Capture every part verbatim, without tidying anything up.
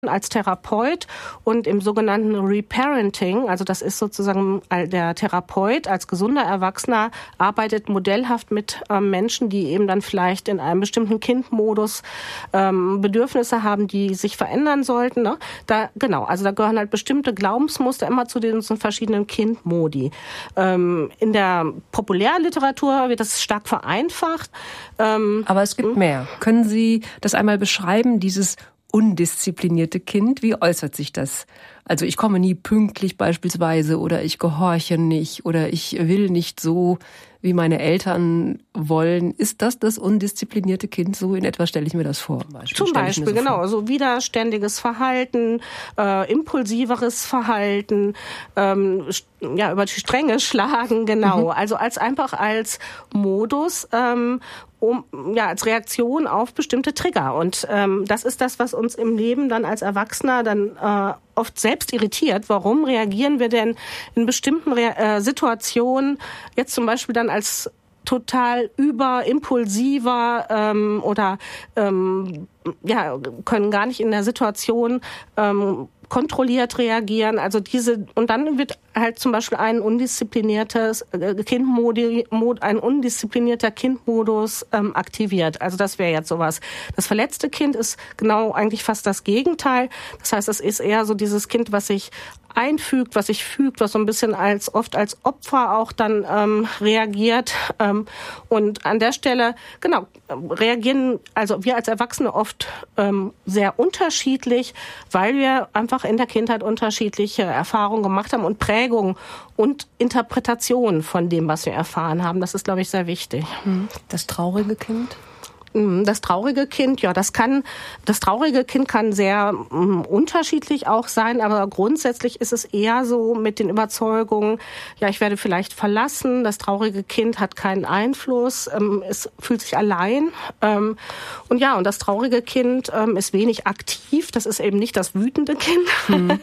als Therapeut und im sogenannten Reparenting, also das ist sozusagen der Therapeut als gesunder Erwachsener arbeitet modellhaft mit ähm, Menschen, die eben dann vielleicht in einem bestimmten Kindmodus ähm, Bedürfnisse haben, die sich verändern sollten. Ne? Da genau, also da gehören halt bestimmte Glaubensmuster immer zu den verschiedenen Kindmodi. Ähm, in der Populärliteratur wird das stark vereinfacht. Ähm, Aber es gibt mehr. Können Sie das einmal beschreiben, dieses undisziplinierte Kind, wie äußert sich das? Also ich komme nie pünktlich beispielsweise oder ich gehorche nicht oder ich will nicht so, wie meine Eltern wollen. Ist das das undisziplinierte Kind? So in etwa stelle ich mir das vor. Zum Beispiel, Zum Beispiel so genau. Vor. So widerständiges Verhalten, äh, impulsiveres Verhalten, ähm, ja, über die Stränge schlagen, genau. Mhm. Also als einfach als Modus, ähm, um, ja, als Reaktion auf bestimmte Trigger. Und ähm, das ist das, was uns im Leben dann als Erwachsener dann äh, oft selbst irritiert. Warum reagieren wir denn in bestimmten Re- äh, Situationen jetzt zum Beispiel dann als total überimpulsiver ähm, oder ähm, ja, können gar nicht in der Situation ähm, kontrolliert reagieren. Also diese, und dann wird halt zum Beispiel ein undiszipliniertes Kindmodi, ein undisziplinierter Kindmodus ähm, aktiviert. Also das wäre jetzt sowas. Das verletzte Kind ist genau eigentlich fast das Gegenteil. Das heißt, es ist eher so dieses Kind, was sich einfügt, was sich fügt, was so ein bisschen als oft als Opfer auch dann ähm, reagiert. Ähm, und an der Stelle, genau, reagieren also wir als Erwachsene oft ähm, sehr unterschiedlich, weil wir einfach in der Kindheit unterschiedliche Erfahrungen gemacht haben und Prägungen und Interpretationen von dem, was wir erfahren haben. Das ist, glaube ich, sehr wichtig. Das traurige Kind? Das traurige Kind, ja, das kann, das traurige Kind kann sehr um, unterschiedlich auch sein, aber grundsätzlich ist es eher so mit den Überzeugungen, ja, ich werde vielleicht verlassen, das traurige Kind hat keinen Einfluss, ähm, es fühlt sich allein, ähm, und ja, und das traurige Kind ähm, ist wenig aktiv, das ist eben nicht das wütende Kind. Mhm.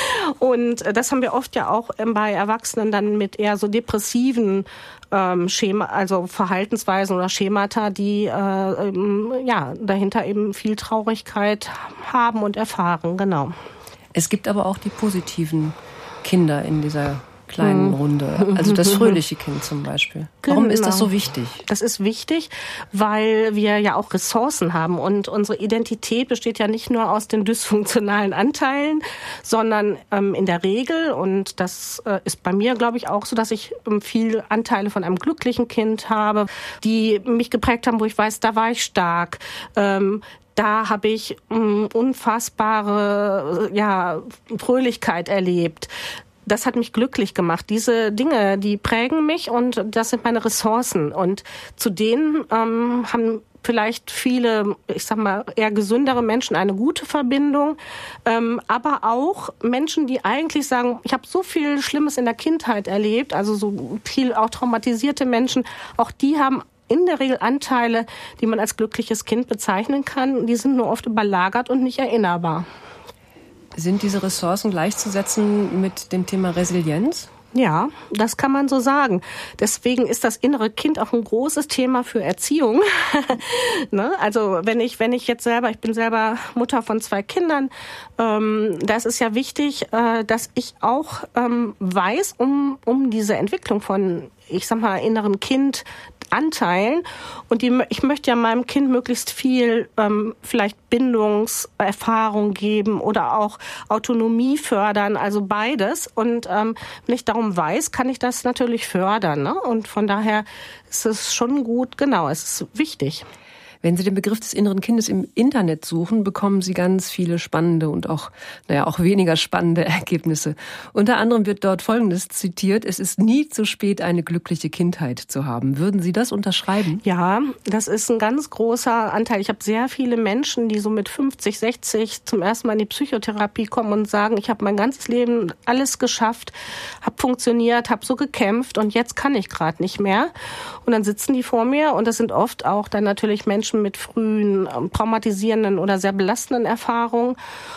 Und äh, das haben wir oft ja auch ähm, bei Erwachsenen dann mit eher so depressiven ähm, Schema, also Verhaltensweisen oder Schemata, die äh, ähm, ja dahinter eben viel Traurigkeit haben und erfahren, genau. Es gibt aber auch die positiven Kinder in dieser kleinen Runde, also das fröhliche Kind zum Beispiel. Warum genau. ist das so wichtig? Das ist wichtig, weil wir ja auch Ressourcen haben und unsere Identität besteht ja nicht nur aus den dysfunktionalen Anteilen, sondern ähm, in der Regel, und das äh, ist bei mir, glaube ich, auch so, dass ich ähm, viel Anteile von einem glücklichen Kind habe, die mich geprägt haben, wo ich weiß, da war ich stark, ähm, da habe ich ähm, unfassbare ja, Fröhlichkeit erlebt. Das hat mich glücklich gemacht. Diese Dinge, die prägen mich und das sind meine Ressourcen. Und zu denen ähm, haben vielleicht viele, ich sag mal, eher gesündere Menschen eine gute Verbindung. Ähm, aber auch Menschen, die eigentlich sagen, ich habe so viel Schlimmes in der Kindheit erlebt, also so viel auch traumatisierte Menschen, auch die haben in der Regel Anteile, die man als glückliches Kind bezeichnen kann. Die sind nur oft überlagert und nicht erinnerbar. Sind diese Ressourcen gleichzusetzen mit dem Thema Resilienz? Ja, das kann man so sagen. Deswegen ist das innere Kind auch ein großes Thema für Erziehung. Ne? Also wenn ich, wenn ich jetzt selber, ich bin selber Mutter von zwei Kindern, ähm, da ist es ja wichtig, äh, dass ich auch ähm, weiß um, um diese Entwicklung von, ich sag mal, inneren Kind, Anteilen. Und die, ich möchte ja meinem Kind möglichst viel ähm, vielleicht Bindungserfahrung geben oder auch Autonomie fördern, also beides. Und ähm, wenn ich darum weiß, kann ich das natürlich fördern. Ne? Und von daher ist es schon gut, genau, es ist wichtig. Wenn Sie den Begriff des inneren Kindes im Internet suchen, bekommen Sie ganz viele spannende und auch, naja, auch weniger spannende Ergebnisse. Unter anderem wird dort Folgendes zitiert: Es ist nie zu spät, eine glückliche Kindheit zu haben. Würden Sie das unterschreiben? Ja, das ist ein ganz großer Anteil. Ich habe sehr viele Menschen, die so mit fünfzig, sechzig zum ersten Mal in die Psychotherapie kommen und sagen, ich habe mein ganzes Leben alles geschafft, habe funktioniert, habe so gekämpft und jetzt kann ich gerade nicht mehr. Und dann sitzen die vor mir und das sind oft auch dann natürlich Menschen, Menschen mit frühen ähm, traumatisierenden oder sehr belastenden Erfahrungen.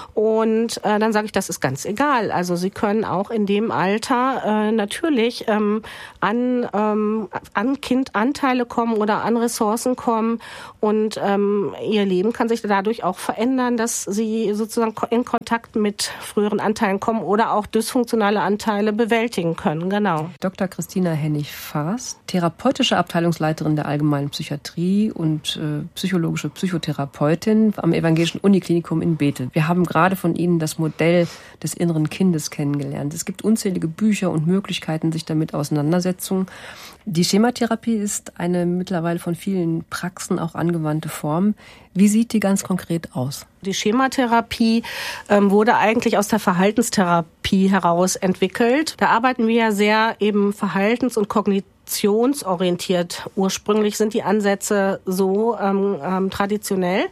Und äh, dann sage ich, das ist ganz egal. Also sie können auch in dem Alter äh, natürlich ähm, an, ähm, an Kindanteile kommen oder an Ressourcen kommen. Und ähm, ihr Leben kann sich dadurch auch verändern, dass sie sozusagen in Kontakt mit früheren Anteilen kommen oder auch dysfunktionale Anteile bewältigen können. Genau. Doktor Christina Hennig-Faas, therapeutische Abteilungsleiterin der Allgemeinen Psychiatrie und äh, psychologische Psychotherapeutin am Evangelischen Uniklinikum in Bethel. Wir haben gerade von Ihnen das Modell des inneren Kindes kennengelernt. Es gibt unzählige Bücher und Möglichkeiten, sich damit auseinandersetzen. Die Schematherapie ist eine mittlerweile von vielen Praxen auch angewandte Form. Wie sieht die ganz konkret aus? Die Schematherapie ähm, wurde eigentlich aus der Verhaltenstherapie heraus entwickelt. Da arbeiten wir ja sehr eben verhaltens- und kognitionsorientiert. Ursprünglich sind die Ansätze so ähm, ähm, traditionell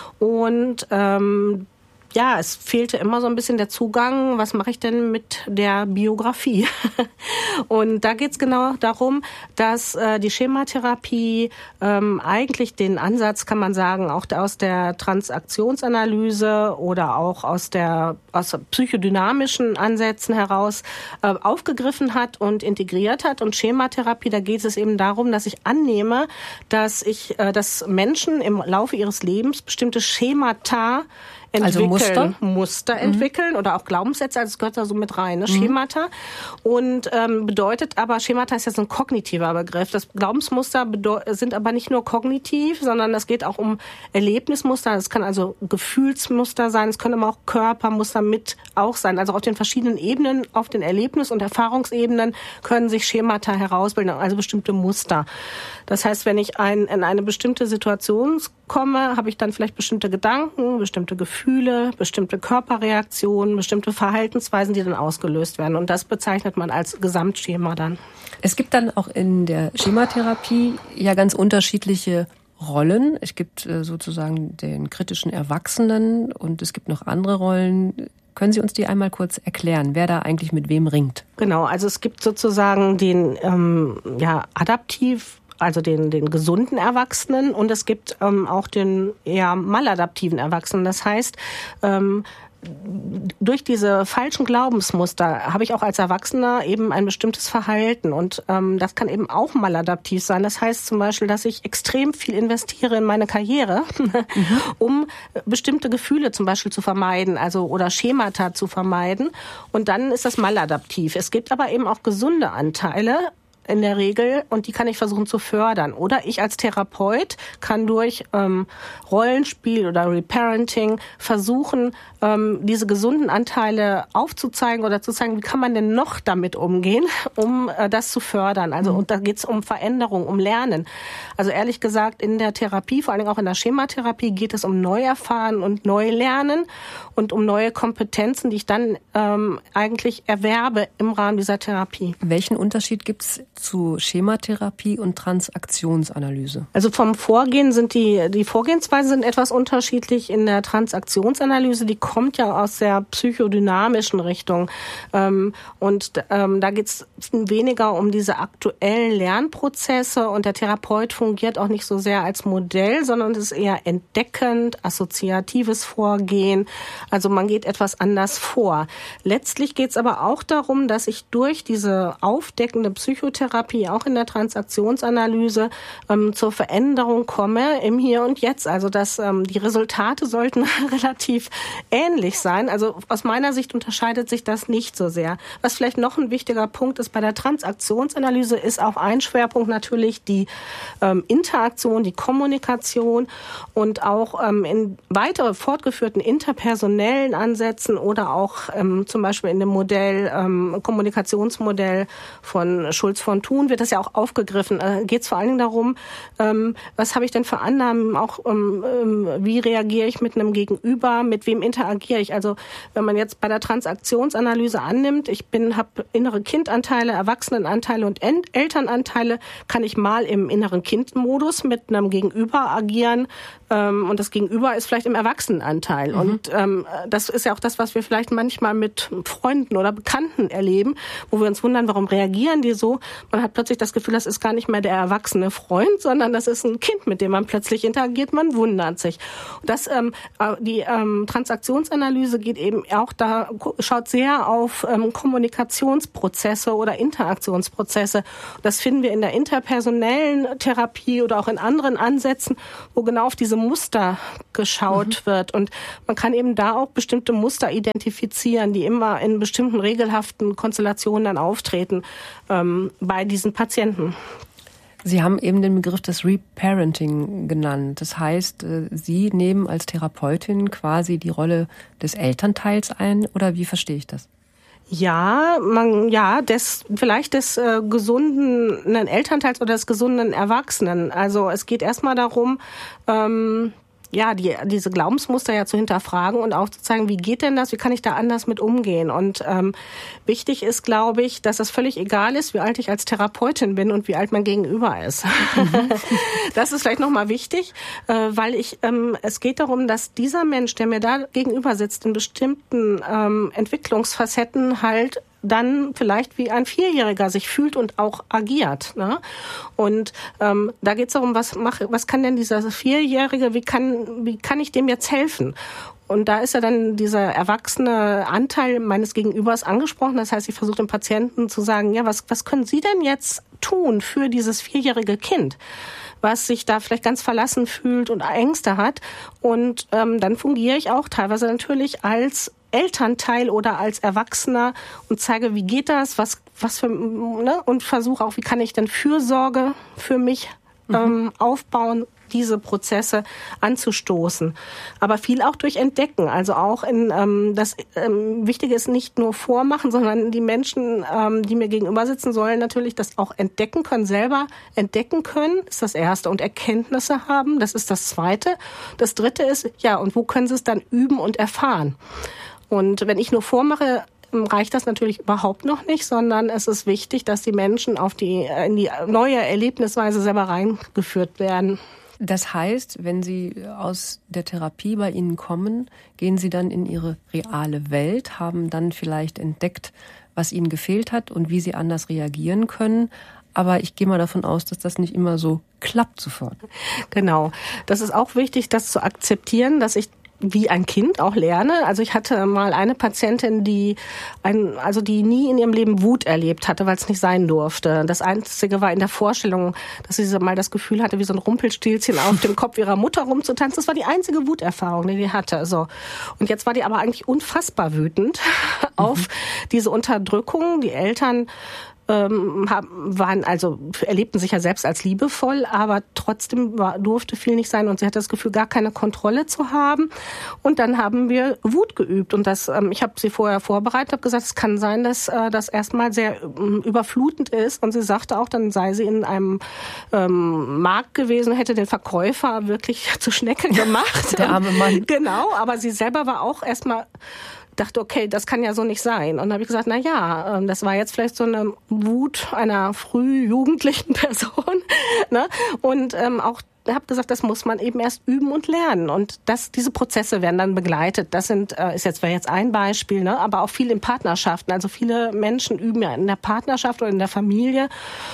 und ähm, ja, es fehlte immer so ein bisschen der Zugang, was mache ich denn mit der Biografie? Und da geht's genau darum, dass äh, die Schematherapie ähm, eigentlich den Ansatz, kann man sagen, auch aus der Transaktionsanalyse oder auch aus der aus psychodynamischen Ansätzen heraus äh, aufgegriffen hat und integriert hat. Und Schematherapie, da geht es eben darum, dass ich annehme, dass ich, äh, dass Menschen im Laufe ihres Lebens bestimmte Schemata entwickeln, also Muster, Muster entwickeln mhm. oder auch Glaubenssätze, also es gehört da so mit rein, ne? mhm. Schemata. Und ähm, bedeutet aber, Schemata ist ja so ein kognitiver Begriff. Das Glaubensmuster bedeu- sind aber nicht nur kognitiv, sondern es geht auch um Erlebnismuster. Es kann also Gefühlsmuster sein, es können aber auch Körpermuster mit auch sein. Also auf den verschiedenen Ebenen, auf den Erlebnis- und Erfahrungsebenen können sich Schemata herausbilden, also bestimmte Muster. Das heißt, wenn ich ein, in eine bestimmte Situation komme, habe ich dann vielleicht bestimmte Gedanken, bestimmte Gefühle, bestimmte Körperreaktionen, bestimmte Verhaltensweisen, die dann ausgelöst werden. Und das bezeichnet man als Gesamtschema dann. Es gibt dann auch in der Schematherapie ja ganz unterschiedliche Rollen. Es gibt äh, sozusagen den kritischen Erwachsenen und es gibt noch andere Rollen. Können Sie uns die einmal kurz erklären, wer da eigentlich mit wem ringt? Genau, also es gibt sozusagen den ähm, ja, adaptiv also den, den gesunden Erwachsenen und es gibt ähm, auch den eher maladaptiven Erwachsenen. Das heißt, ähm, durch diese falschen Glaubensmuster habe ich auch als Erwachsener eben ein bestimmtes Verhalten und ähm, das kann eben auch maladaptiv sein. Das heißt zum Beispiel, dass ich extrem viel investiere in meine Karriere, mhm. um bestimmte Gefühle zum Beispiel zu vermeiden, also oder Schemata zu vermeiden und dann ist das maladaptiv. Es gibt aber eben auch gesunde Anteile, in der Regel, und die kann ich versuchen zu fördern. Oder ich als Therapeut kann durch ähm, Rollenspiel oder Reparenting versuchen, ähm, diese gesunden Anteile aufzuzeigen oder zu zeigen, wie kann man denn noch damit umgehen, um äh, das zu fördern. Also mhm. und da geht es um Veränderung, um Lernen. Also ehrlich gesagt, in der Therapie, vor allem auch in der Schematherapie, geht es um Neuerfahren und Neulernen und um neue Kompetenzen, die ich dann ähm, eigentlich erwerbe im Rahmen dieser Therapie. Welchen Unterschied gibt es zu Schematherapie und Transaktionsanalyse? Also vom Vorgehen sind die, die Vorgehensweisen sind etwas unterschiedlich. In der Transaktionsanalyse, die kommt ja aus der psychodynamischen Richtung. Ähm, und ähm, da geht es weniger um diese aktuellen Lernprozesse und der Therapeut fungiert auch nicht so sehr als Modell, sondern es ist eher entdeckend, assoziatives Vorgehen. Also man geht etwas anders vor. Letztlich geht es aber auch darum, dass ich durch diese aufdeckende Psychotherapie auch in der Transaktionsanalyse ähm, zur Veränderung komme im Hier und Jetzt. Also dass ähm, die Resultate sollten relativ ähnlich sein. Also aus meiner Sicht unterscheidet sich das nicht so sehr. Was vielleicht noch ein wichtiger Punkt ist bei der Transaktionsanalyse, ist auch ein Schwerpunkt natürlich die ähm, Interaktion, die Kommunikation und auch ähm, in weitere fortgeführten interpersonellen Ansätzen oder auch ähm, zum Beispiel in dem Modell, ähm, Kommunikationsmodell von Schulz von Thun wird das ja auch aufgegriffen. Da geht es vor allen Dingen darum, ähm, was habe ich denn für Annahmen, auch ähm, wie reagiere ich mit einem Gegenüber, mit wem interagiere ich. Also wenn man jetzt bei der Transaktionsanalyse annimmt, ich bin habe innere Kindanteile, Erwachsenenanteile und Ent- Elternanteile, kann ich mal im inneren Kindmodus mit einem Gegenüber agieren ähm, und das Gegenüber ist vielleicht im Erwachsenenanteil. Mhm. Und ähm, das ist ja auch das, was wir vielleicht manchmal mit Freunden oder Bekannten erleben, wo wir uns wundern, warum reagieren die so. man hat plötzlich das Gefühl, das ist gar nicht mehr der erwachsene Freund, sondern das ist ein Kind, mit dem man plötzlich interagiert, man wundert sich. Das, ähm, die ähm, Transaktionsanalyse geht eben auch da, schaut sehr auf ähm, Kommunikationsprozesse oder Interaktionsprozesse. Das finden wir in der interpersonellen Therapie oder auch in anderen Ansätzen, wo genau auf diese Muster geschaut mhm. wird. Und man kann eben da auch bestimmte Muster identifizieren, die immer in bestimmten regelhaften Konstellationen dann auftreten ähm, bei diesen Patienten. Sie haben eben den Begriff des Reparenting genannt. Das heißt, Sie nehmen als Therapeutin quasi die Rolle des Elternteils ein, oder wie verstehe ich das? Ja, man, ja, des, vielleicht des äh, gesunden Elternteils oder des gesunden Erwachsenen. Also es geht erstmal darum, ähm, ja, die, diese Glaubensmuster ja zu hinterfragen und aufzuzeigen, wie geht denn das, wie kann ich da anders mit umgehen? Und ähm, wichtig ist, glaube ich, dass es völlig egal ist, wie alt ich als Therapeutin bin und wie alt mein Gegenüber ist. Mhm. Das ist vielleicht nochmal wichtig, äh, weil ich, ähm, es geht darum, dass dieser Mensch, der mir da gegenüber sitzt, in bestimmten ähm, Entwicklungsfacetten halt dann vielleicht wie ein Vierjähriger sich fühlt und auch agiert. Ne? Und ähm, da geht es darum, was mache, was kann denn dieser Vierjährige, wie kann, wie kann ich dem jetzt helfen? Und da ist ja dann dieser erwachsene Anteil meines Gegenübers angesprochen. Das heißt, ich versuche dem Patienten zu sagen, ja, was, was können Sie denn jetzt tun für dieses vierjährige Kind, was sich da vielleicht ganz verlassen fühlt und Ängste hat? Und ähm, dann fungiere ich auch teilweise natürlich als Elternteil oder als Erwachsener und zeige, wie geht das, was, was für, ne? Und versuche auch, wie kann ich denn Fürsorge für mich mhm. ähm, aufbauen, diese Prozesse anzustoßen. Aber viel auch durch Entdecken. Also auch in ähm, das ähm, Wichtige ist nicht nur vormachen, sondern die Menschen, ähm, die mir gegenüber sitzen, sollen natürlich das auch entdecken können, selber entdecken können, ist das Erste. Und Erkenntnisse haben, das ist das Zweite. Das Dritte ist, ja, und wo können sie es dann üben und erfahren? Und wenn ich nur vormache, reicht das natürlich überhaupt noch nicht, sondern es ist wichtig, dass die Menschen auf die, in die neue Erlebnisweise selber reingeführt werden. Das heißt, wenn Sie aus der Therapie bei Ihnen kommen, gehen Sie dann in Ihre reale Welt, haben dann vielleicht entdeckt, was Ihnen gefehlt hat und wie Sie anders reagieren können. Aber ich gehe mal davon aus, dass das nicht immer so klappt sofort. Genau. Das ist auch wichtig, das zu akzeptieren, dass ich wie ein Kind auch lerne. Also ich hatte mal eine Patientin, die ein, also die nie in ihrem Leben Wut erlebt hatte, weil es nicht sein durfte. Das Einzige war in der Vorstellung, dass sie mal das Gefühl hatte, wie so ein Rumpelstilzchen auf dem Kopf ihrer Mutter rumzutanzen. Das war die einzige Wuterfahrung, die die hatte. So. Und jetzt war die aber eigentlich unfassbar wütend mhm. auf diese Unterdrückung. Die Eltern Ähm, haben, waren also erlebten sich ja selbst als liebevoll, aber trotzdem war, durfte viel nicht sein und sie hatte das Gefühl, gar keine Kontrolle zu haben. Und dann haben wir Wut geübt und das, ähm, ich habe sie vorher vorbereitet, habe gesagt, es kann sein, dass äh, das erstmal sehr ähm, überflutend ist. Und sie sagte auch, dann sei sie in einem ähm, Markt gewesen, hätte den Verkäufer wirklich zur Schnecke gemacht. Der arme Mann. Genau, aber sie selber war auch erstmal dachte, okay, das kann ja so nicht sein. Und dann habe ich gesagt, na ja, das war jetzt vielleicht so eine Wut einer früh jugendlichen Person. Ne? Und ähm, auch habe gesagt, das muss man eben erst üben und lernen. Und das, diese Prozesse werden dann begleitet. Das sind, äh, ist jetzt, wäre jetzt ein Beispiel, ne? Aber auch viel in Partnerschaften. Also viele Menschen üben ja in der Partnerschaft oder in der Familie.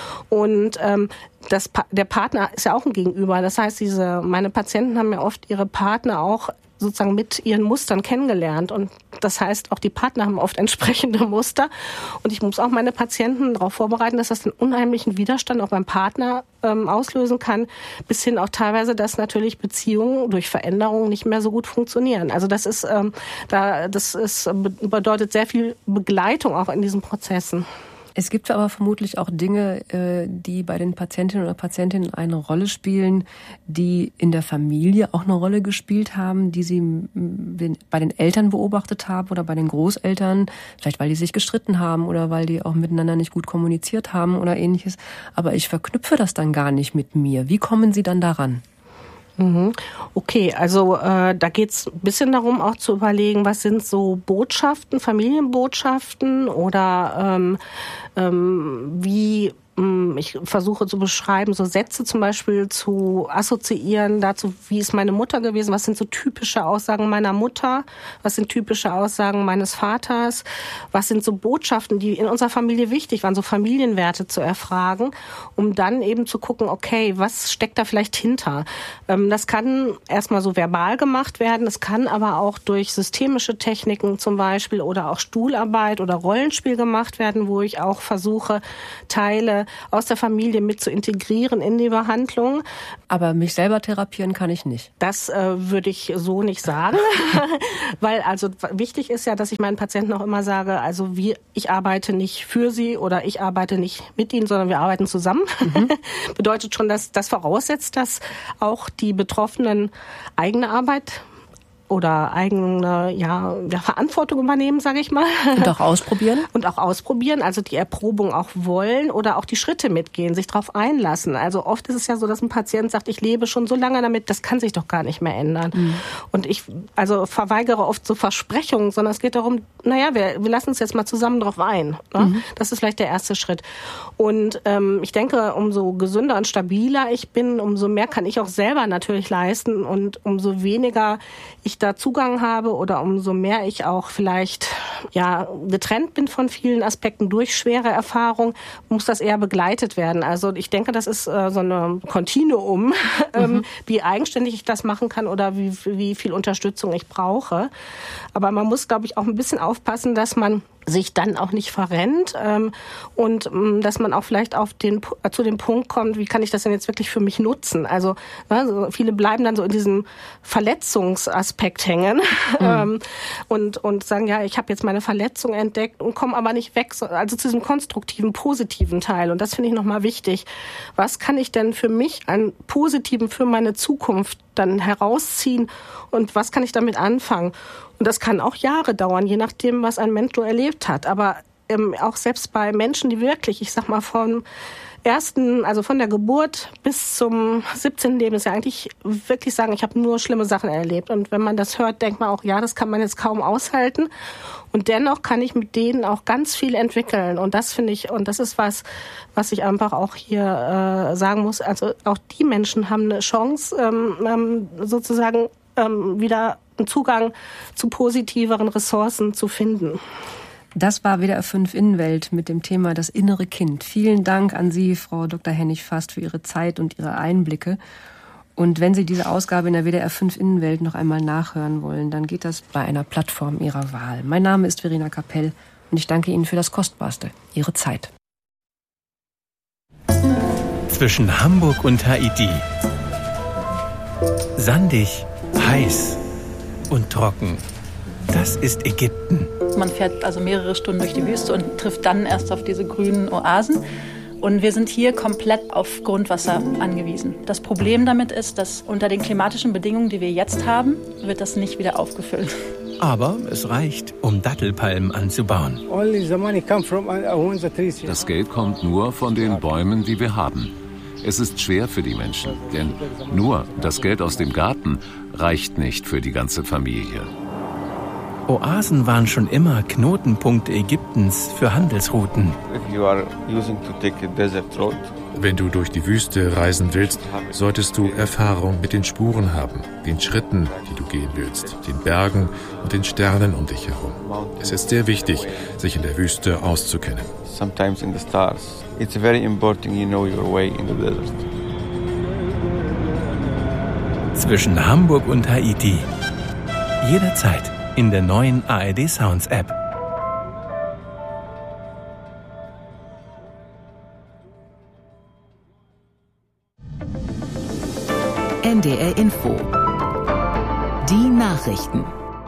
Und ähm, das, der Partner ist ja auch ein Gegenüber. Das heißt, diese meine Patienten haben ja oft ihre Partner auch sozusagen mit ihren Mustern kennengelernt. Und das heißt, auch die Partner haben oft entsprechende Muster. Und ich muss auch meine Patienten darauf vorbereiten, dass das einen unheimlichen Widerstand auch beim Partner ähm, auslösen kann, bis hin auch teilweise, dass natürlich Beziehungen durch Veränderungen nicht mehr so gut funktionieren. Also das ist, ähm, da, das ist, bedeutet sehr viel Begleitung auch in diesen Prozessen. Es gibt aber vermutlich auch Dinge, die bei den Patientinnen oder Patientinnen eine Rolle spielen, die in der Familie auch eine Rolle gespielt haben, die Sie bei den Eltern beobachtet haben oder bei den Großeltern, vielleicht weil die sich gestritten haben oder weil die auch miteinander nicht gut kommuniziert haben oder ähnliches. Aber ich verknüpfe das dann gar nicht mit mir. Wie kommen Sie dann daran? Okay, also äh, da geht's ein bisschen darum, auch zu überlegen, was sind so Botschaften, Familienbotschaften oder ähm, ähm, wie ich versuche zu beschreiben, so Sätze zum Beispiel zu assoziieren dazu, wie ist meine Mutter gewesen, was sind so typische Aussagen meiner Mutter, was sind typische Aussagen meines Vaters, was sind so Botschaften, die in unserer Familie wichtig waren, so Familienwerte zu erfragen, um dann eben zu gucken, okay, was steckt da vielleicht hinter? Das kann erstmal so verbal gemacht werden, es kann aber auch durch systemische Techniken zum Beispiel oder auch Stuhlarbeit oder Rollenspiel gemacht werden, wo ich auch versuche, Teile aus der Familie mit zu integrieren in die Behandlung. Aber mich selber therapieren kann ich nicht. Das äh, würde ich so nicht sagen, weil also wichtig ist ja, dass ich meinen Patienten auch immer sage, also wir, ich arbeite nicht für sie oder ich arbeite nicht mit ihnen, sondern wir arbeiten zusammen. Mhm. Bedeutet schon, dass das voraussetzt, dass auch die Betroffenen eigene Arbeit oder eigene ja, ja, Verantwortung übernehmen, sage ich mal. Und auch ausprobieren? Und auch ausprobieren, also die Erprobung auch wollen oder auch die Schritte mitgehen, sich darauf einlassen. Also oft ist es ja so, dass ein Patient sagt, ich lebe schon so lange damit, das kann sich doch gar nicht mehr ändern. Mhm. Und ich also verweigere oft so Versprechungen, sondern es geht darum, naja, wir, wir lassen uns jetzt mal zusammen drauf ein. Ne? Mhm. Das ist vielleicht der erste Schritt. Und ähm, ich denke, umso gesünder und stabiler ich bin, umso mehr kann ich auch selber natürlich leisten und umso weniger ich da Zugang habe oder umso mehr ich auch vielleicht ja getrennt bin von vielen Aspekten durch schwere Erfahrung, muss das eher begleitet werden. Also ich denke, das ist äh, so ein Kontinuum, mhm. wie eigenständig ich das machen kann oder wie, wie viel Unterstützung ich brauche. Aber man muss, glaube ich, auch ein bisschen aufpassen, dass man sich dann auch nicht verrennt ähm, und ähm, dass man auch vielleicht auf den äh, zu dem Punkt kommt, wie kann ich das denn jetzt wirklich für mich nutzen? Also ne, so viele bleiben dann so in diesem Verletzungsaspekt hängen mhm. ähm, und und sagen, ja, ich habe jetzt meine Verletzung entdeckt und komme aber nicht weg, so, also zu diesem konstruktiven, positiven Teil. Und das finde ich nochmal wichtig. Was kann ich denn für mich an Positiven für meine Zukunft dann herausziehen und was kann ich damit anfangen? Und das kann auch Jahre dauern, je nachdem, was ein Mensch so erlebt hat. Aber ähm, auch selbst bei Menschen, die wirklich, ich sag mal, vom ersten, also von der Geburt bis zum siebzehnten Lebensjahr eigentlich wirklich sagen, ich habe nur schlimme Sachen erlebt. Und wenn man das hört, denkt man auch, ja, das kann man jetzt kaum aushalten. Und dennoch kann ich mit denen auch ganz viel entwickeln. Und das finde ich, und das ist was, was ich einfach auch hier äh, sagen muss. Also auch die Menschen haben eine Chance, ähm, sozusagen ähm, wieder einen Zugang zu positiveren Ressourcen zu finden. Das war W D R fünf Innenwelt mit dem Thema das innere Kind. Vielen Dank an Sie, Frau Doktor Hennig-Fast, für Ihre Zeit und Ihre Einblicke. Und wenn Sie diese Ausgabe in der W D R fünf Innenwelt noch einmal nachhören wollen, dann geht das bei einer Plattform Ihrer Wahl. Mein Name ist Verena Kapell und ich danke Ihnen für das Kostbarste, Ihre Zeit. Zwischen Hamburg und Haiti. Sandig, heiß und trocken. Das ist Ägypten. Man fährt also mehrere Stunden durch die Wüste und trifft dann erst auf diese grünen Oasen. Und wir sind hier komplett auf Grundwasser angewiesen. Das Problem damit ist, dass unter den klimatischen Bedingungen, die wir jetzt haben, wird das nicht wieder aufgefüllt. Aber es reicht, um Dattelpalmen anzubauen. Das Geld kommt nur von den Bäumen, die wir haben. Es ist schwer für die Menschen, denn nur das Geld aus dem Garten reicht nicht für die ganze Familie. Oasen waren schon immer Knotenpunkte Ägyptens für Handelsrouten. Wenn du durch die Wüste reisen willst, solltest du Erfahrung mit den Spuren haben, den Schritten, die du gehen willst, den Bergen und den Sternen um dich herum. Es ist sehr wichtig, sich in der Wüste auszukennen. Sometimes in the stars. It's very important you know your way in the desert. Zwischen Hamburg und Haiti. Jederzeit in der neuen A R D Sounds App. N D R Info. Die Nachrichten.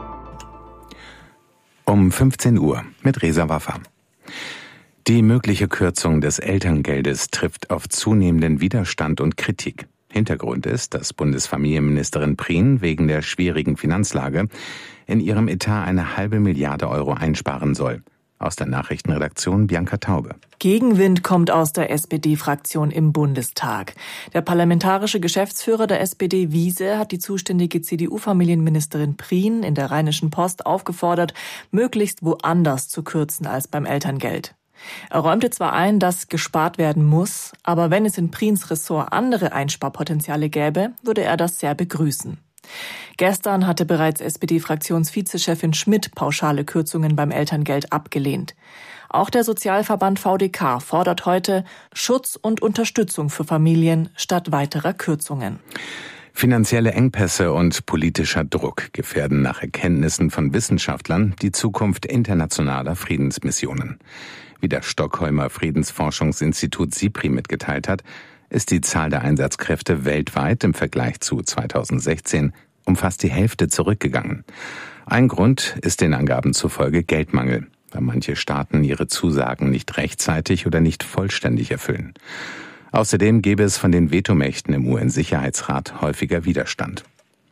Um fünfzehn Uhr mit Reza Waffa. Die mögliche Kürzung des Elterngeldes trifft auf zunehmenden Widerstand und Kritik. Hintergrund ist, dass Bundesfamilienministerin Prien wegen der schwierigen Finanzlage in ihrem Etat eine halbe Milliarde Euro einsparen soll. Aus der Nachrichtenredaktion Bianca Taube. Gegenwind kommt aus der S P D-Fraktion im Bundestag. Der parlamentarische Geschäftsführer der S P D, Wiese, hat die zuständige C D U-Familienministerin Prien in der Rheinischen Post aufgefordert, möglichst woanders zu kürzen als beim Elterngeld. Er räumte zwar ein, dass gespart werden muss, aber wenn es in Priens Ressort andere Einsparpotenziale gäbe, würde er das sehr begrüßen. Gestern hatte bereits S P D-Fraktionsvizechefin Schmidt pauschale Kürzungen beim Elterngeld abgelehnt. Auch der Sozialverband V D K fordert heute Schutz und Unterstützung für Familien statt weiterer Kürzungen. Finanzielle Engpässe und politischer Druck gefährden nach Erkenntnissen von Wissenschaftlern die Zukunft internationaler Friedensmissionen. Wie das Stockholmer Friedensforschungsinstitut SIPRI mitgeteilt hat, ist die Zahl der Einsatzkräfte weltweit im Vergleich zu zweitausendsechzehn um fast die Hälfte zurückgegangen. Ein Grund ist den Angaben zufolge Geldmangel, weil manche Staaten ihre Zusagen nicht rechtzeitig oder nicht vollständig erfüllen. Außerdem gäbe es von den Vetomächten im U N-Sicherheitsrat häufiger Widerstand.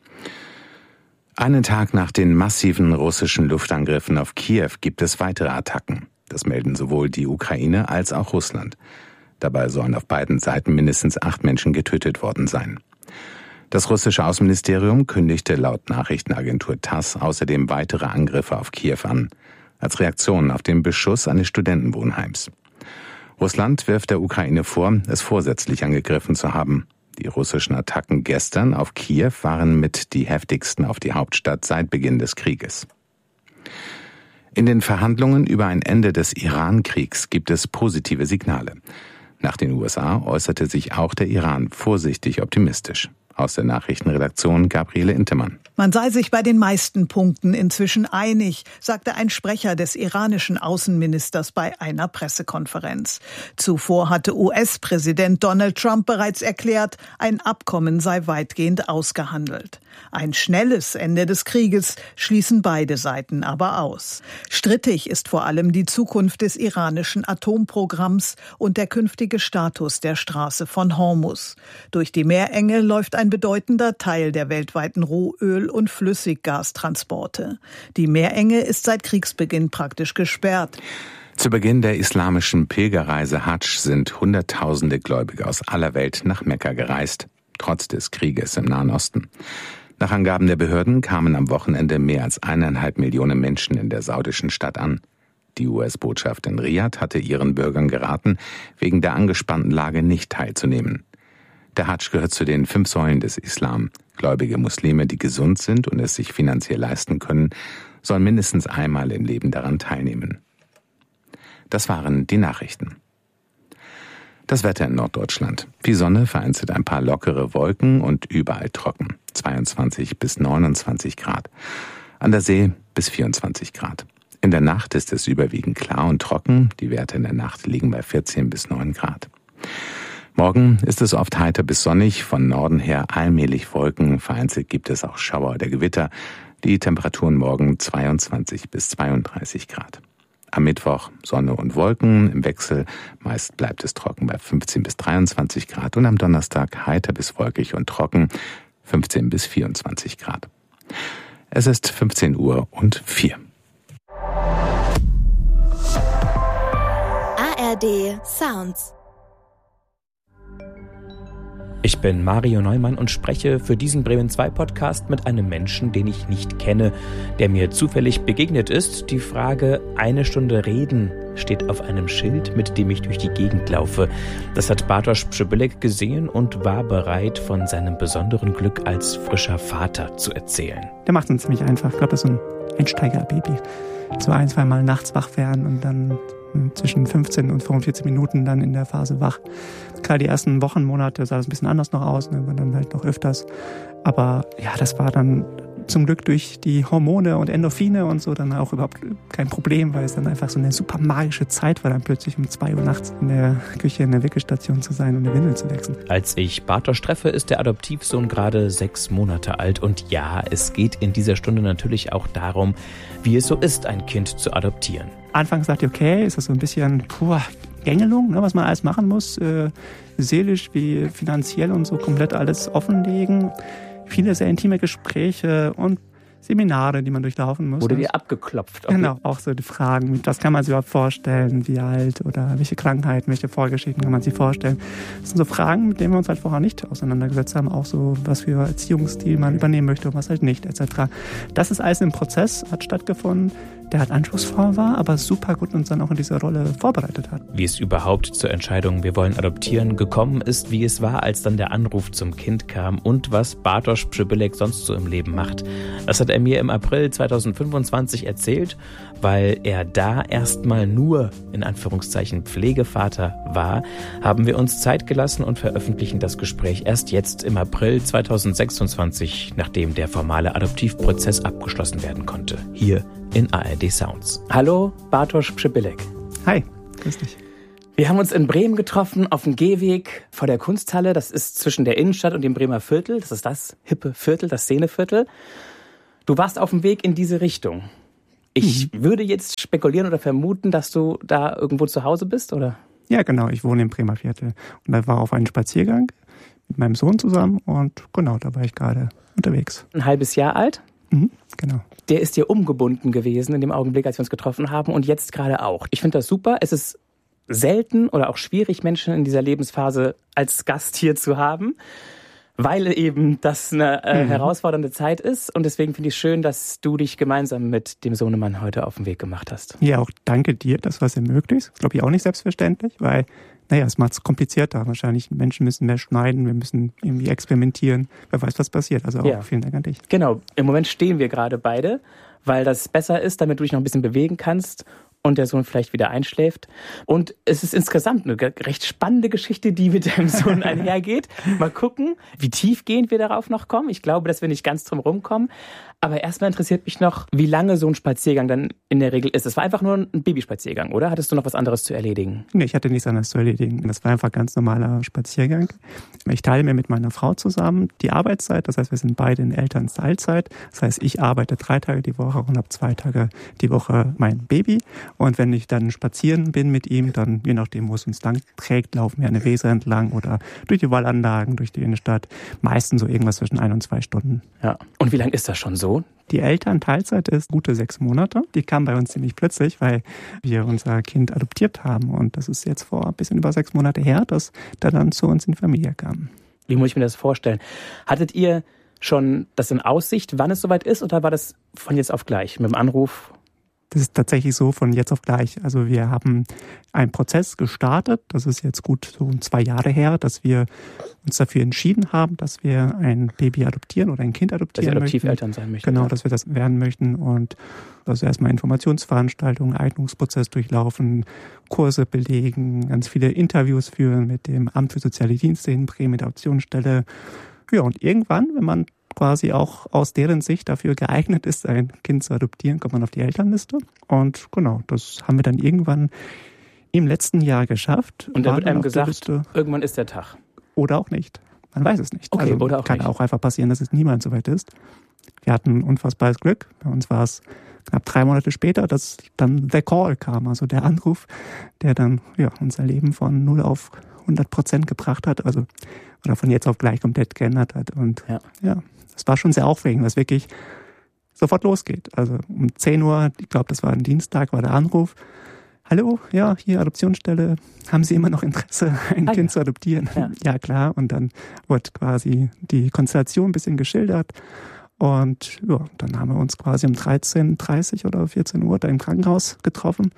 Einen Tag nach den massiven russischen Luftangriffen auf Kiew gibt es weitere Attacken. Das melden sowohl die Ukraine als auch Russland. Dabei sollen auf beiden Seiten mindestens acht Menschen getötet worden sein. Das russische Außenministerium kündigte laut Nachrichtenagentur TASS außerdem weitere Angriffe auf Kiew an, als Reaktion auf den Beschuss eines Studentenwohnheims. Russland wirft der Ukraine vor, es vorsätzlich angegriffen zu haben. Die russischen Attacken gestern auf Kiew waren mit die heftigsten auf die Hauptstadt seit Beginn des Krieges. In den Verhandlungen über ein Ende des Iran-Kriegs gibt es positive Signale. Nach den U S A äußerte sich auch der Iran vorsichtig optimistisch. Aus der Nachrichtenredaktion Gabriele Intemann. Man sei sich bei den meisten Punkten inzwischen einig, sagte ein Sprecher des iranischen Außenministers bei einer Pressekonferenz. Zuvor hatte U S-Präsident Donald Trump bereits erklärt, ein Abkommen sei weitgehend ausgehandelt. Ein schnelles Ende des Krieges schließen beide Seiten aber aus. Strittig ist vor allem die Zukunft des iranischen Atomprogramms und der künftige Status der Straße von Hormuz. Durch die Meerenge läuft ein bedeutender Teil der weltweiten Rohöl- und Flüssiggastransporte. Die Meerenge ist seit Kriegsbeginn praktisch gesperrt. Zu Beginn der islamischen Pilgerreise Hadsch sind Hunderttausende Gläubige aus aller Welt nach Mekka gereist, trotz des Krieges im Nahen Osten. Nach Angaben der Behörden kamen am Wochenende mehr als eineinhalb Millionen Menschen in der saudischen Stadt an. Die U S-Botschaft in Riyadh hatte ihren Bürgern geraten, wegen der angespannten Lage nicht teilzunehmen. Der Hadsch gehört zu den fünf Säulen des Islam. Gläubige Muslime, die gesund sind und es sich finanziell leisten können, sollen mindestens einmal im Leben daran teilnehmen. Das waren die Nachrichten. Das Wetter in Norddeutschland. Viel Sonne, vereinzelt ein paar lockere Wolken und überall trocken. zweiundzwanzig bis neunundzwanzig Grad. An der See bis vierundzwanzig Grad. In der Nacht ist es überwiegend klar und trocken. Die Werte in der Nacht liegen bei vierzehn bis neun Grad. Morgen ist es oft heiter bis sonnig, von Norden her allmählich Wolken, vereinzelt gibt es auch Schauer oder Gewitter. Die Temperaturen morgen zweiundzwanzig bis zweiunddreißig Grad. Am Mittwoch Sonne und Wolken im Wechsel, meist bleibt es trocken bei fünfzehn bis dreiundzwanzig Grad und am Donnerstag heiter bis wolkig und trocken, fünfzehn bis vierundzwanzig Grad. Es ist fünfzehn Uhr und vier. A R D Sounds. Ich bin Mario Neumann und spreche für diesen Bremen zwei Podcast mit einem Menschen, den ich nicht kenne, der mir zufällig begegnet ist. Die Frage "Eine Stunde reden" steht auf einem Schild, mit dem ich durch die Gegend laufe. Das hat Bartosz Przybylek gesehen und war bereit, von seinem besonderen Glück als frischer Vater zu erzählen. Der macht es ziemlich einfach. Ich glaube, das ist so ein Einsteiger-Baby. So ein, zwei Mal nachts wach werden und dann zwischen fünfzehn und fünfundvierzig Minuten dann in der Phase wach. Klar, die ersten Wochen, Monate sah das ein bisschen anders noch aus, ne, dann halt noch öfters. Aber ja, das war dann zum Glück durch die Hormone und Endorphine und so dann auch überhaupt kein Problem, weil es dann einfach so eine super magische Zeit war, dann plötzlich um zwei Uhr nachts in der Küche in der Wickelstation zu sein und eine Windel zu wechseln. Als ich Bartosz treffe, ist der Adoptivsohn gerade sechs Monate alt. Und ja, es geht in dieser Stunde natürlich auch darum, wie es so ist, ein Kind zu adoptieren. Anfangs dachte ich, okay, ist das so ein bisschen puh, Gängelung, ne, was man alles machen muss, äh, seelisch wie finanziell und so komplett alles offenlegen. Viele sehr intime Gespräche und Seminare, die man durchlaufen muss. Wurde dir abgeklopft? Okay. Genau, auch so die Fragen, was kann man sich überhaupt vorstellen, wie alt oder welche Krankheiten, welche Vorgeschichten kann man sich vorstellen. Das sind so Fragen, mit denen wir uns halt vorher nicht auseinandergesetzt haben, auch so, was für Erziehungsstil man übernehmen möchte und was halt nicht, et cetera. Das ist alles im Prozess, hat stattgefunden. der halt anspruchsvoll war, aber super gut uns dann auch in dieser Rolle vorbereitet hat. Wie es überhaupt zur Entscheidung "Wir wollen adoptieren" gekommen ist, wie es war, als dann der Anruf zum Kind kam und was Bartosz Przybylek sonst so im Leben macht. Das hat er mir im April zweitausendfünfundzwanzig erzählt, weil er da erstmal nur, in Anführungszeichen, Pflegevater war, haben wir uns Zeit gelassen und veröffentlichen das Gespräch erst jetzt im April zweitausendsechsundzwanzig, nachdem der formale Adoptivprozess abgeschlossen werden konnte. Hier in A R D Sounds. Hallo, Bartosz Przybylek. Hi, grüß dich. Wir haben uns in Bremen getroffen, auf dem Gehweg vor der Kunsthalle. Das ist zwischen der Innenstadt und dem Bremer Viertel. Das ist das hippe Viertel, das Szeneviertel. Du warst auf dem Weg in diese Richtung. Ich mhm. würde jetzt spekulieren oder vermuten, dass du da irgendwo zu Hause bist, oder? Ja, genau. Ich wohne im Bremer Viertel. Und da war auf einen Spaziergang mit meinem Sohn zusammen. Und genau, da war ich gerade unterwegs. Ein halbes Jahr alt? Mhm, genau. Der ist dir umgebunden gewesen in dem Augenblick, als wir uns getroffen haben und jetzt gerade auch. Ich finde das super. Es ist selten oder auch schwierig, Menschen in dieser Lebensphase als Gast hier zu haben, weil eben das eine äh, mhm. herausfordernde Zeit ist. Und deswegen finde ich schön, dass du dich gemeinsam mit dem Sohnemann heute auf den Weg gemacht hast. Ja, auch danke dir, dass du was ermöglicht. Das glaube ich auch nicht selbstverständlich, weil naja, es macht es komplizierter. Wahrscheinlich Menschen müssen mehr schneiden, wir müssen irgendwie experimentieren. Wer weiß, was passiert. Also auch ja. vielen Dank an dich. Genau, im Moment stehen wir gerade beide, weil das besser ist, damit du dich noch ein bisschen bewegen kannst und der Sohn vielleicht wieder einschläft. Und es ist insgesamt eine recht spannende Geschichte, die mit deinem Sohn einhergeht. Mal gucken, wie tiefgehend wir darauf noch kommen. Ich glaube, dass wir nicht ganz drum rumkommen. Aber erstmal interessiert mich noch, wie lange so ein Spaziergang dann in der Regel ist. Es war einfach nur ein Babyspaziergang, oder? Hattest du noch was anderes zu erledigen? Nee, ich hatte nichts anderes zu erledigen. Das war einfach ein ganz normaler Spaziergang. Ich teile mir mit meiner Frau zusammen die Arbeitszeit. Das heißt, wir sind beide in Elternteilzeit. Das heißt, ich arbeite drei Tage die Woche und habe zwei Tage die Woche mein Baby. Und wenn ich dann spazieren bin mit ihm, dann je nachdem, wo es uns lang trägt, laufen wir eine Weser entlang oder durch die Wallanlagen, durch die Innenstadt. Meistens so irgendwas zwischen ein und zwei Stunden. Ja. Und wie lang ist das schon so? Die Elternteilzeit ist gute sechs Monate. Die kam bei uns ziemlich plötzlich, weil wir unser Kind adoptiert haben. Und das ist jetzt vor ein bisschen über sechs Monate her, dass der dann zu uns in die Familie kam. Wie muss ich mir das vorstellen? Hattet ihr schon das in Aussicht, wann es soweit ist? Oder war das von jetzt auf gleich mit dem Anruf? Das ist tatsächlich so von jetzt auf gleich. Also wir haben einen Prozess gestartet. Das ist jetzt gut so zwei Jahre her, dass wir uns dafür entschieden haben, dass wir ein Baby adoptieren oder ein Kind adoptieren möchten. Dass wir Adoptiveltern sein möchten. Genau, ja. dass wir das werden möchten. Und also erstmal Informationsveranstaltungen, Eignungsprozess durchlaufen, Kurse belegen, ganz viele Interviews führen mit dem Amt für Soziale Dienste in Bremen, mit der Adoptionsstelle. Ja, und irgendwann, wenn man quasi auch aus deren Sicht dafür geeignet ist, ein Kind zu adoptieren, kommt man auf die Elternliste. Und genau, das haben wir dann irgendwann im letzten Jahr geschafft. Und da wird einem gesagt, irgendwann ist der Tag. Oder auch nicht. Man weiß es nicht. Okay, also oder auch kann nicht. auch einfach passieren, dass es niemand so weit ist. Wir hatten unfassbares Glück. Bei uns war es knapp drei Monate später, dass dann der Call kam, also der Anruf, der dann ja, unser Leben von null auf hundert Prozent gebracht hat. Also oder von jetzt auf gleich komplett geändert hat. Und ja, ja das war schon sehr aufregend, was wirklich sofort losgeht. Also um zehn Uhr, ich glaube, das war ein Dienstag, war der Anruf. Hallo, ja, hier Adoptionsstelle. Haben Sie immer noch Interesse, ein ah, Kind ja. zu adoptieren? Ja. ja, klar. Und dann wurde quasi die Konstellation ein bisschen geschildert. Und ja, dann haben wir uns quasi um dreizehn Uhr dreißig oder vierzehn Uhr da im Krankenhaus getroffen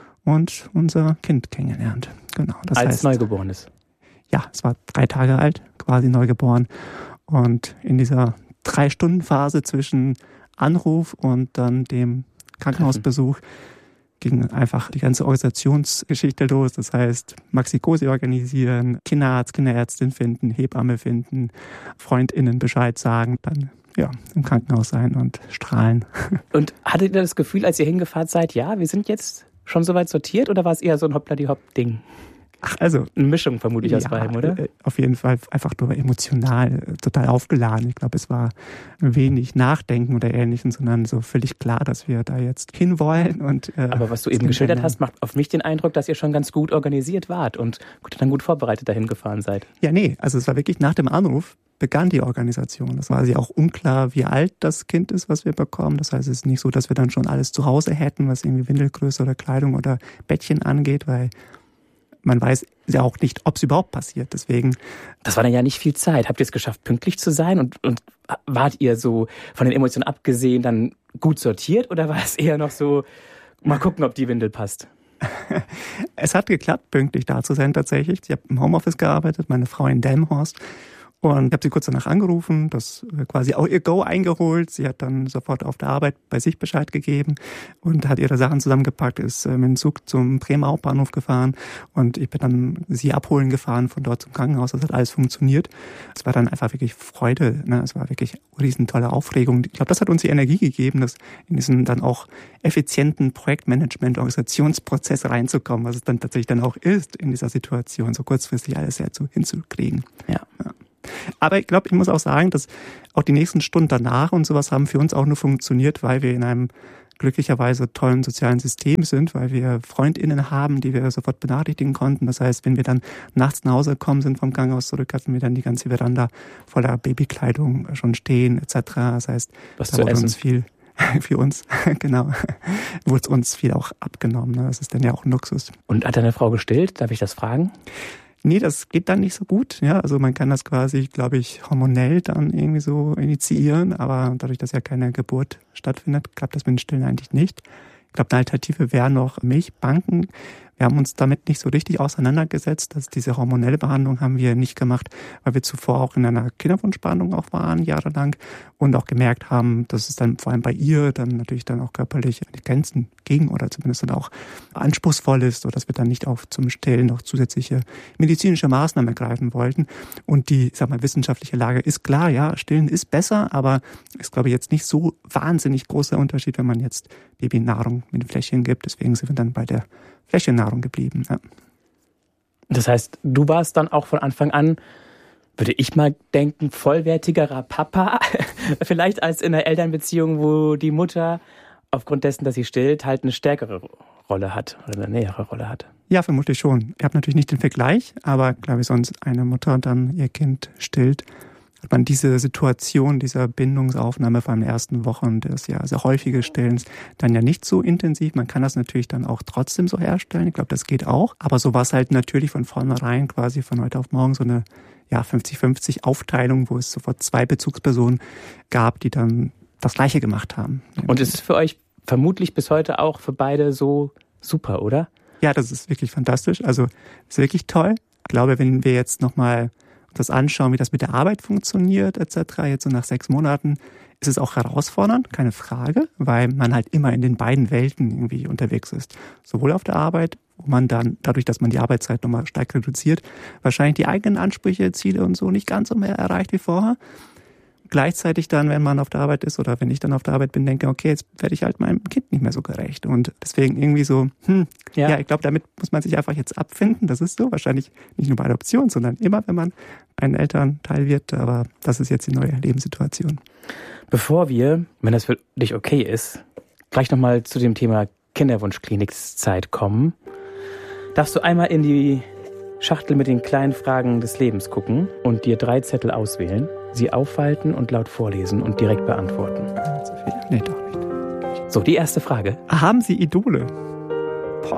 und unser Kind kennengelernt. Genau. Das Als heißt, Neugeborenes? Ja, es war drei Tage alt, quasi neugeboren. Und in dieser Drei-Stunden-Phase zwischen Anruf und dann dem Krankenhausbesuch ging einfach die ganze Organisationsgeschichte los. Das heißt, Maxi-Cosi organisieren, Kinderarzt, Kinderärztin finden, Hebamme finden, FreundInnen Bescheid sagen, dann ja, im Krankenhaus sein und strahlen. Und hattet ihr das Gefühl, als ihr hingefahren seid, ja, wir sind jetzt schon soweit sortiert, oder war es eher so ein Hoppla-die-Hopp-Ding? Ach, also eine Mischung vermutlich ja, aus beiden, oder? Auf jeden Fall einfach nur emotional total aufgeladen. Ich glaube, es war wenig Nachdenken oder Ähnliches, sondern so völlig klar, dass wir da jetzt hinwollen. Und, äh, aber was du eben geschildert hast, macht auf mich den Eindruck, dass ihr schon ganz gut organisiert wart und dann gut vorbereitet dahin gefahren seid. Ja, nee, also es war wirklich nach dem Anruf begann die Organisation. Das war also auch unklar, wie alt das Kind ist, was wir bekommen. Das heißt, es ist nicht so, dass wir dann schon alles zu Hause hätten, was irgendwie Windelgröße oder Kleidung oder Bettchen angeht, weil man weiß ja auch nicht, ob es überhaupt passiert. Deswegen. Das war dann ja nicht viel Zeit. Habt ihr es geschafft, pünktlich zu sein? Und, und wart ihr so von den Emotionen abgesehen dann gut sortiert oder war es eher noch so, mal gucken, ob die Windel passt? Es hat geklappt, pünktlich da zu sein tatsächlich. Ich habe im Homeoffice gearbeitet, meine Frau in Delmenhorst. Und ich habe sie kurz danach angerufen, das quasi auch ihr Go eingeholt. Sie hat dann sofort auf der Arbeit bei sich Bescheid gegeben und hat ihre Sachen zusammengepackt, ist mit dem Zug zum Bremer Hauptbahnhof gefahren und ich bin dann sie abholen gefahren von dort zum Krankenhaus. Das hat alles funktioniert. Es war dann einfach wirklich Freude, ne? Es war wirklich eine riesentolle Aufregung. Ich glaube, das hat uns die Energie gegeben, das in diesen dann auch effizienten Projektmanagement-Organisationsprozess reinzukommen, was es dann tatsächlich dann auch ist, in dieser Situation so kurzfristig alles sehr zu, hinzukriegen. Ja. ja. Aber ich glaube, ich muss auch sagen, dass auch die nächsten Stunden danach und sowas haben für uns auch nur funktioniert, weil wir in einem glücklicherweise tollen sozialen System sind, weil wir FreundInnen haben, die wir sofort benachrichtigen konnten. Das heißt, wenn wir dann nachts nach Hause gekommen sind vom Krankenhaus zurück, hatten wir dann die ganze Veranda voller Babykleidung schon stehen et cetera. Das heißt, was da zu wurde essen. uns viel für uns, genau, wurde uns viel auch abgenommen. Das ist dann ja auch ein Luxus. Und hat deine Frau gestillt? Darf ich das fragen? Nee, das geht dann nicht so gut. Ja, also man kann das quasi, glaube ich, hormonell dann irgendwie so initiieren, aber dadurch, dass ja keine Geburt stattfindet, klappt das mit den Stillen eigentlich nicht. Ich glaube, eine Alternative wäre noch Milchbanken. Wir haben uns damit nicht so richtig auseinandergesetzt. Dass diese hormonelle Behandlung haben wir nicht gemacht, weil wir zuvor auch in einer Kinderwunschbehandlung auch waren, jahrelang, und auch gemerkt haben, dass es dann vor allem bei ihr dann natürlich dann auch körperlich an die Grenzen ging oder zumindest dann auch anspruchsvoll ist, sodass wir dann nicht auch zum Stillen noch zusätzliche medizinische Maßnahmen ergreifen wollten. Und die, ich sag mal, wissenschaftliche Lage ist klar, ja, Stillen ist besser, aber ist, glaube ich, jetzt nicht so wahnsinnig großer Unterschied, wenn man jetzt Babynahrung mit Fläschchen gibt. Deswegen sind wir dann bei der Fläschchennahrung geblieben. Ja. Das heißt, du warst dann auch von Anfang an, würde ich mal denken, vollwertigerer Papa, vielleicht als in einer Elternbeziehung, wo die Mutter aufgrund dessen, dass sie stillt, halt eine stärkere Rolle hat oder eine nähere Rolle hat. Ja, vermutlich schon. Ich habe natürlich nicht den Vergleich, aber glaube ich, sonst eine Mutter dann ihr Kind stillt, hat man diese Situation, dieser Bindungsaufnahme vor allem in den ersten Wochen des ja sehr häufigen Stillens dann ja nicht so intensiv. Man kann das natürlich dann auch trotzdem so herstellen. Ich glaube, das geht auch. Aber so war es halt natürlich von vornherein quasi von heute auf morgen so eine ja fünfzig fünfzig Aufteilung, wo es sofort zwei Bezugspersonen gab, die dann das Gleiche gemacht haben. Und ist es für euch vermutlich bis heute auch für beide so super, oder? Ja, das ist wirklich fantastisch. Also ist wirklich toll. Ich glaube, wenn wir jetzt nochmal das anschauen, wie das mit der Arbeit funktioniert et cetera. Jetzt so nach sechs Monaten ist es auch herausfordernd, keine Frage, weil man halt immer in den beiden Welten irgendwie unterwegs ist. Sowohl auf der Arbeit, wo man dann, dadurch, dass man die Arbeitszeit nochmal stark reduziert, wahrscheinlich die eigenen Ansprüche, Ziele und so nicht ganz so mehr erreicht wie vorher. Gleichzeitig dann, wenn man auf der Arbeit ist oder wenn ich dann auf der Arbeit bin, denke, okay, jetzt werde ich halt meinem Kind nicht mehr so gerecht. Und deswegen irgendwie so, hm, ja, ja ich glaube, damit muss man sich einfach jetzt abfinden. Das ist so, wahrscheinlich nicht nur bei Adoption, sondern immer, wenn man ein Elternteil wird. Aber das ist jetzt die neue Lebenssituation. Bevor wir, wenn das für dich okay ist, gleich nochmal zu dem Thema Kinderwunschklinikzeit kommen, darfst du einmal in die Schachtel mit den kleinen Fragen des Lebens gucken und dir drei Zettel auswählen, sie aufhalten und laut vorlesen und direkt beantworten. Nee, doch nicht. So, die erste Frage. Haben Sie Idole? Boah.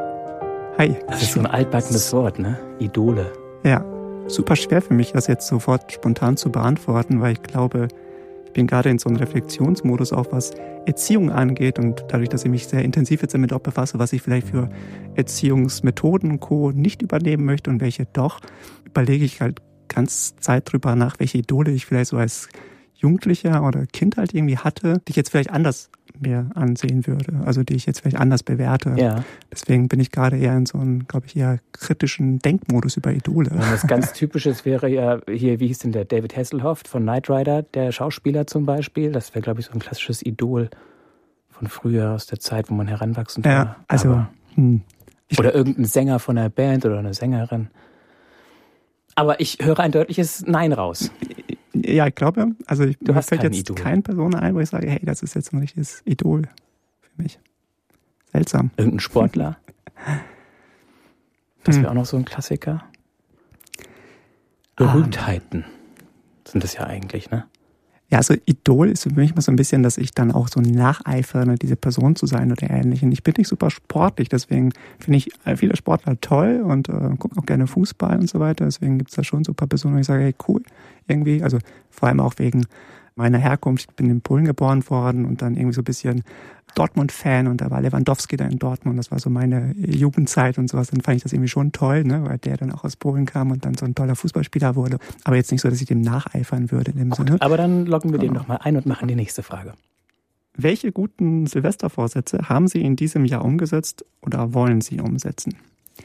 Hi. Das ist so ein altbackenes Wort, ne? Idole. Ja, super schwer für mich, das jetzt sofort spontan zu beantworten, weil ich glaube, ich bin gerade in so einem Reflexionsmodus auch, was Erziehung angeht und dadurch, dass ich mich sehr intensiv jetzt damit auch befasse, was ich vielleicht für Erziehungsmethoden und Co. nicht übernehmen möchte und welche doch, überlege ich halt ganz Zeit drüber nach, welche Idole ich vielleicht so als Jugendlicher oder Kind halt irgendwie hatte, die ich jetzt vielleicht anders mir ansehen würde, also die ich jetzt vielleicht anders bewerte. Ja. Deswegen bin ich gerade eher in so einem, glaube ich, eher kritischen Denkmodus über Idole. Und was ganz Typisches wäre ja hier, wie hieß denn der David Hasselhoff von Knight Rider, der Schauspieler zum Beispiel. Das wäre, glaube ich, so ein klassisches Idol von früher aus der Zeit, wo man heranwachsend war. Ja, also Aber, hm. Oder irgendein Sänger von einer Band oder eine Sängerin. Aber ich höre ein deutliches Nein raus. Ja, ich glaube, also ich, mir fällt jetzt Idol. keine Person ein, wo ich sage, hey, das ist jetzt ein richtiges Idol für mich. Seltsam. Irgendein Sportler? Das wäre auch noch so ein Klassiker. Berühmtheiten sind das ja eigentlich, ne? Ja, also Idol ist für mich immer so ein bisschen, dass ich dann auch so nacheifere, diese Person zu sein oder ähnlichem. Ich bin nicht super sportlich, deswegen finde ich viele Sportler toll und äh, gucke auch gerne Fußball und so weiter. Deswegen gibt es da schon so ein paar Personen, wo ich sage, hey, cool, irgendwie. Also vor allem auch wegen meiner Herkunft. Ich bin in Polen geboren worden und dann irgendwie so ein bisschen Dortmund-Fan und da war Lewandowski da in Dortmund. Das war so meine Jugendzeit und sowas. Dann fand ich das irgendwie schon toll, ne, weil der dann auch aus Polen kam und dann so ein toller Fußballspieler wurde. Aber jetzt nicht so, dass ich dem nacheifern würde in dem Gut, Sinne. Aber dann locken wir den noch mal ein und machen die nächste Frage. Welche guten Silvestervorsätze haben Sie in diesem Jahr umgesetzt oder wollen Sie umsetzen?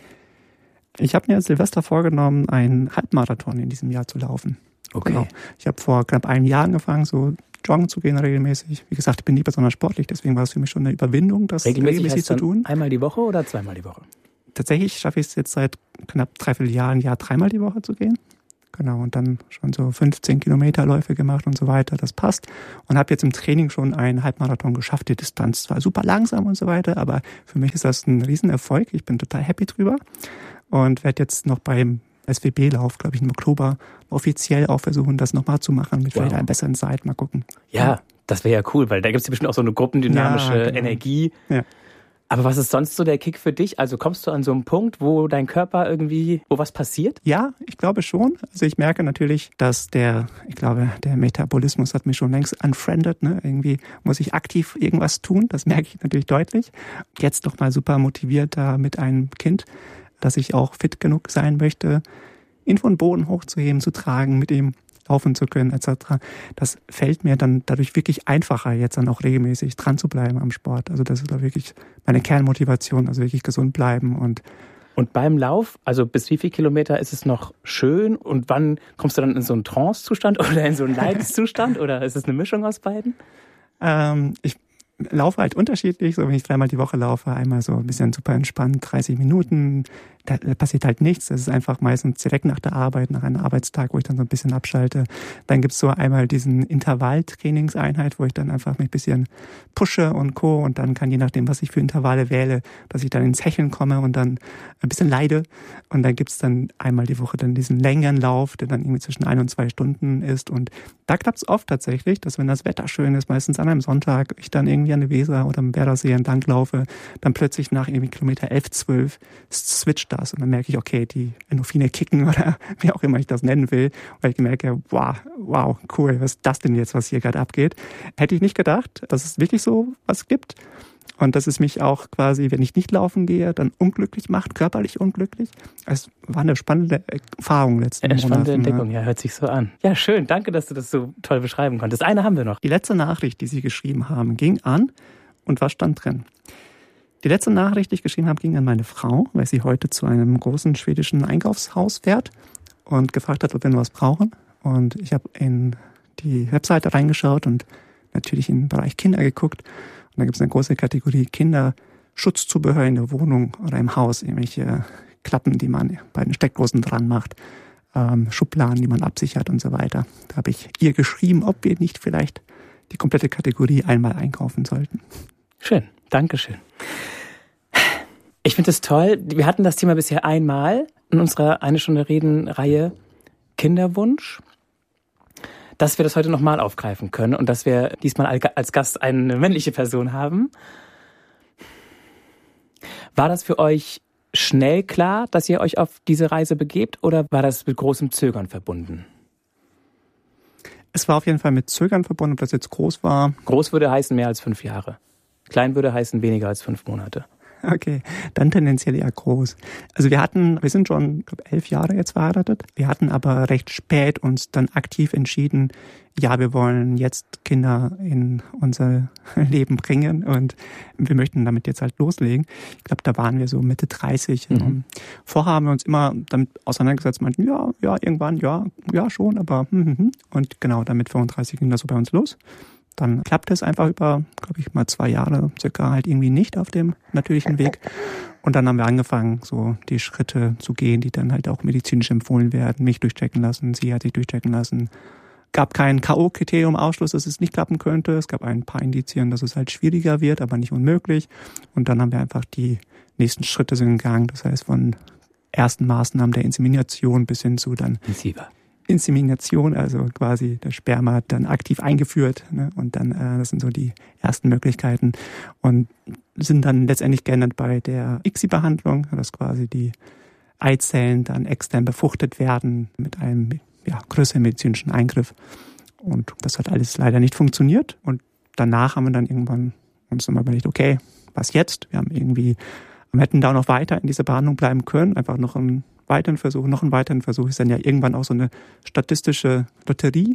Ich habe mir Silvester vorgenommen, einen Halbmarathon in diesem Jahr zu laufen. Okay. Genau. Ich habe vor knapp einem Jahr angefangen, so joggen zu gehen regelmäßig. Wie gesagt, ich bin nicht besonders sportlich, deswegen war es für mich schon eine Überwindung, das regelmäßig, regelmäßig zu tun. Einmal die Woche oder zweimal die Woche? Tatsächlich schaffe ich es jetzt seit knapp dreiviertel Jahr, ein Jahr dreimal die Woche zu gehen. Genau, und dann schon so fünfzehn Kilometerläufe gemacht und so weiter, das passt. Und habe jetzt im Training schon einen Halbmarathon geschafft. Die Distanz zwar super langsam und so weiter, aber für mich ist das ein Riesenerfolg. Ich bin total happy drüber und werde jetzt noch beim S W B-Lauf, glaube ich, im Oktober offiziell auch versuchen, das nochmal zu machen mit wow. vielleicht einer besseren Zeit. Mal gucken. Ja, das wäre ja cool, weil da gibt es ja bestimmt auch so eine gruppendynamische ja, genau. Energie. Ja. Aber was ist sonst so der Kick für dich? Also kommst du an so einen Punkt, wo dein Körper irgendwie, wo was passiert? Ja, ich glaube schon. Also ich merke natürlich, dass der, ich glaube, der Metabolismus hat mich schon längst unfriended. Ne? Irgendwie muss ich aktiv irgendwas tun. Das merke ich natürlich deutlich. Jetzt doch mal super motiviert da mit einem Kind, dass ich auch fit genug sein möchte, ihn von Boden hochzuheben, zu tragen, mit ihm laufen zu können et cetera. Das fällt mir dann dadurch wirklich einfacher, jetzt dann auch regelmäßig dran zu bleiben am Sport. Also das ist da wirklich meine Kernmotivation, also wirklich gesund bleiben. Und und beim Lauf, also bis wie viel Kilometer ist es noch schön? Und wann kommst du dann in so einen Trance-Zustand oder in so einen Leidenszustand? Oder ist es eine Mischung aus beiden? Ähm, ich laufe halt unterschiedlich, so wenn ich dreimal die Woche laufe, einmal so ein bisschen super entspannt, dreißig Minuten, da passiert halt nichts, das ist einfach meistens direkt nach der Arbeit, nach einem Arbeitstag, wo ich dann so ein bisschen abschalte. Dann gibt's so einmal diesen Intervalltrainingseinheit, wo ich dann einfach mich ein bisschen pushe und co. Und dann kann je nachdem, was ich für Intervalle wähle, dass ich dann ins Hecheln komme und dann ein bisschen leide. Und dann gibt's dann einmal die Woche dann diesen längeren Lauf, der dann irgendwie zwischen ein und zwei Stunden ist. Und da klappt's oft tatsächlich, dass wenn das Wetter schön ist, meistens an einem Sonntag, ich dann irgendwie an der Weser oder am Werdersee entlang laufe, dann plötzlich nach irgendwie Kilometer elf, zwölf switcht das und dann merke ich, okay, die Endorphine kicken oder wie auch immer ich das nennen will, weil ich merke, wow, wow, cool, was ist das denn jetzt, was hier gerade abgeht? Hätte ich nicht gedacht, dass es wirklich so was gibt und dass es mich auch quasi, wenn ich nicht laufen gehe, dann unglücklich macht, körperlich unglücklich. Es war eine spannende Erfahrung letzten Monat. Spannende Entdeckung, ja, hört sich so an. Ja, schön, danke, dass du das so toll beschreiben konntest. Eine haben wir noch. Die letzte Nachricht, die Sie geschrieben haben, ging an und was stand drin? Die letzte Nachricht, die ich geschrieben habe, ging an meine Frau, weil sie heute zu einem großen schwedischen Einkaufshaus fährt und gefragt hat, ob wir noch was brauchen. Und ich habe in die Webseite reingeschaut und natürlich in den Bereich Kinder geguckt. Und da gibt es eine große Kategorie Kinderschutzzubehör in der Wohnung oder im Haus, irgendwelche Klappen, die man bei den Steckdosen dran macht, ähm, Schubladen, die man absichert und so weiter. Da habe ich ihr geschrieben, ob wir nicht vielleicht die komplette Kategorie einmal einkaufen sollten. Schön, Dankeschön. Ich finde es toll. Wir hatten das Thema bisher einmal in unserer Eine Stunde Reden-Reihe Kinderwunsch, dass wir das heute nochmal aufgreifen können und dass wir diesmal als Gast eine männliche Person haben. War das für euch schnell klar, dass ihr euch auf diese Reise begebt oder war das mit großem Zögern verbunden? Es war auf jeden Fall mit Zögern verbunden, ob das jetzt groß war. Groß würde heißen mehr als fünf Jahre. Klein würde heißen weniger als fünf Monate. Okay, dann tendenziell eher groß. Also wir hatten, wir sind schon, glaube elf Jahre jetzt verheiratet. Wir hatten aber recht spät uns dann aktiv entschieden, ja, wir wollen jetzt Kinder in unser Leben bringen und wir möchten damit jetzt halt loslegen. Ich glaube, da waren wir so Mitte dreißig. Mhm. Vorher haben wir uns immer damit auseinandergesetzt, meinten, ja, ja, irgendwann, ja, ja schon, aber hm, hm. Und genau, dann mit fünfunddreißig ging das so bei uns los. Dann klappt es einfach über, glaube ich, mal zwei Jahre circa halt irgendwie nicht auf dem natürlichen Weg. Und dann haben wir angefangen, so die Schritte zu gehen, die dann halt auch medizinisch empfohlen werden, mich durchchecken lassen, sie hat sich durchchecken lassen. Gab kein K O-Kriterium Ausschluss, dass es nicht klappen könnte. Es gab ein paar Indizien, dass es halt schwieriger wird, aber nicht unmöglich. Und dann haben wir einfach die nächsten Schritte sind gegangen. Das heißt, von ersten Maßnahmen der Insemination bis hin zu dann Intensiver. Insemination, also quasi das Sperma dann aktiv eingeführt, ne? Und dann, äh, das sind so die ersten Möglichkeiten und sind dann letztendlich geändert bei der I C S I-Behandlung, dass quasi die Eizellen dann extern befruchtet werden mit einem ja, größeren medizinischen Eingriff. Und das hat alles leider nicht funktioniert. Und danach haben wir dann irgendwann uns nochmal überlegt, okay, was jetzt? Wir haben irgendwie, wir hätten da noch weiter in dieser Behandlung bleiben können, einfach noch einen weiteren Versuch, noch einen weiteren Versuch. Ist dann ja irgendwann auch so eine statistische Lotterie.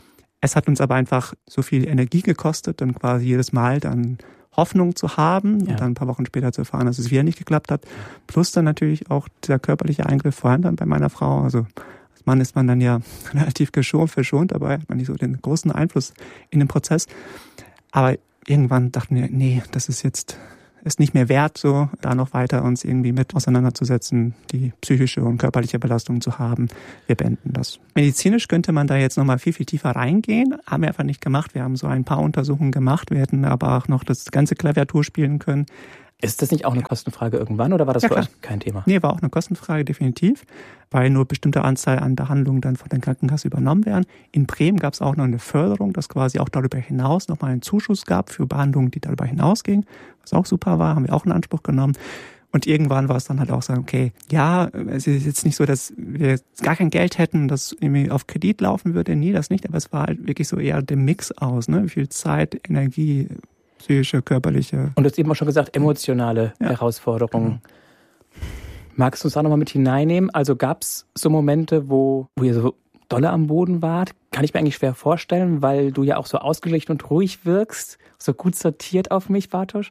Es hat uns aber einfach so viel Energie gekostet, dann quasi jedes Mal dann Hoffnung zu haben ja. und dann ein paar Wochen später zu erfahren, dass es wieder nicht geklappt hat. Plus dann natürlich auch dieser körperliche Eingriff, vor allem dann bei meiner Frau. Also als Mann ist man dann ja relativ geschont, verschont, aber hat man nicht so den großen Einfluss in den Prozess. Aber irgendwann dachten wir, nee, das ist jetzt ist nicht mehr wert, so da noch weiter uns irgendwie mit auseinanderzusetzen, die psychische und körperliche Belastung zu haben. Wir beenden das. Medizinisch könnte man da jetzt nochmal viel, viel tiefer reingehen. Haben wir einfach nicht gemacht. Wir haben so ein paar Untersuchungen gemacht. Wir hätten aber auch noch das ganze Klaviatur spielen können. Ist das nicht auch eine Kostenfrage irgendwann oder war das ja, für klar. euch kein Thema? Nee, war auch eine Kostenfrage, definitiv, weil nur bestimmte Anzahl an Behandlungen dann von der Krankenkasse übernommen werden. In Bremen gab es auch noch eine Förderung, dass quasi auch darüber hinaus nochmal einen Zuschuss gab für Behandlungen, die darüber hinausgingen, was auch super war, haben wir auch in Anspruch genommen. Und irgendwann war es dann halt auch so, okay, ja, es ist jetzt nicht so, dass wir gar kein Geld hätten, das irgendwie auf Kredit laufen würde, nee, das nicht, aber es war halt wirklich so eher der Mix aus, ne, wie viel Zeit, Energie, psychische, körperliche. Und du hast eben auch schon gesagt, emotionale ja. Herausforderungen. Genau. Magst du es auch nochmal mit hineinnehmen? Also gab es so Momente, wo, wo ihr so dolle am Boden wart? Kann ich mir eigentlich schwer vorstellen, weil du ja auch so ausgeglichen und ruhig wirkst, so gut sortiert auf mich, Bartosz.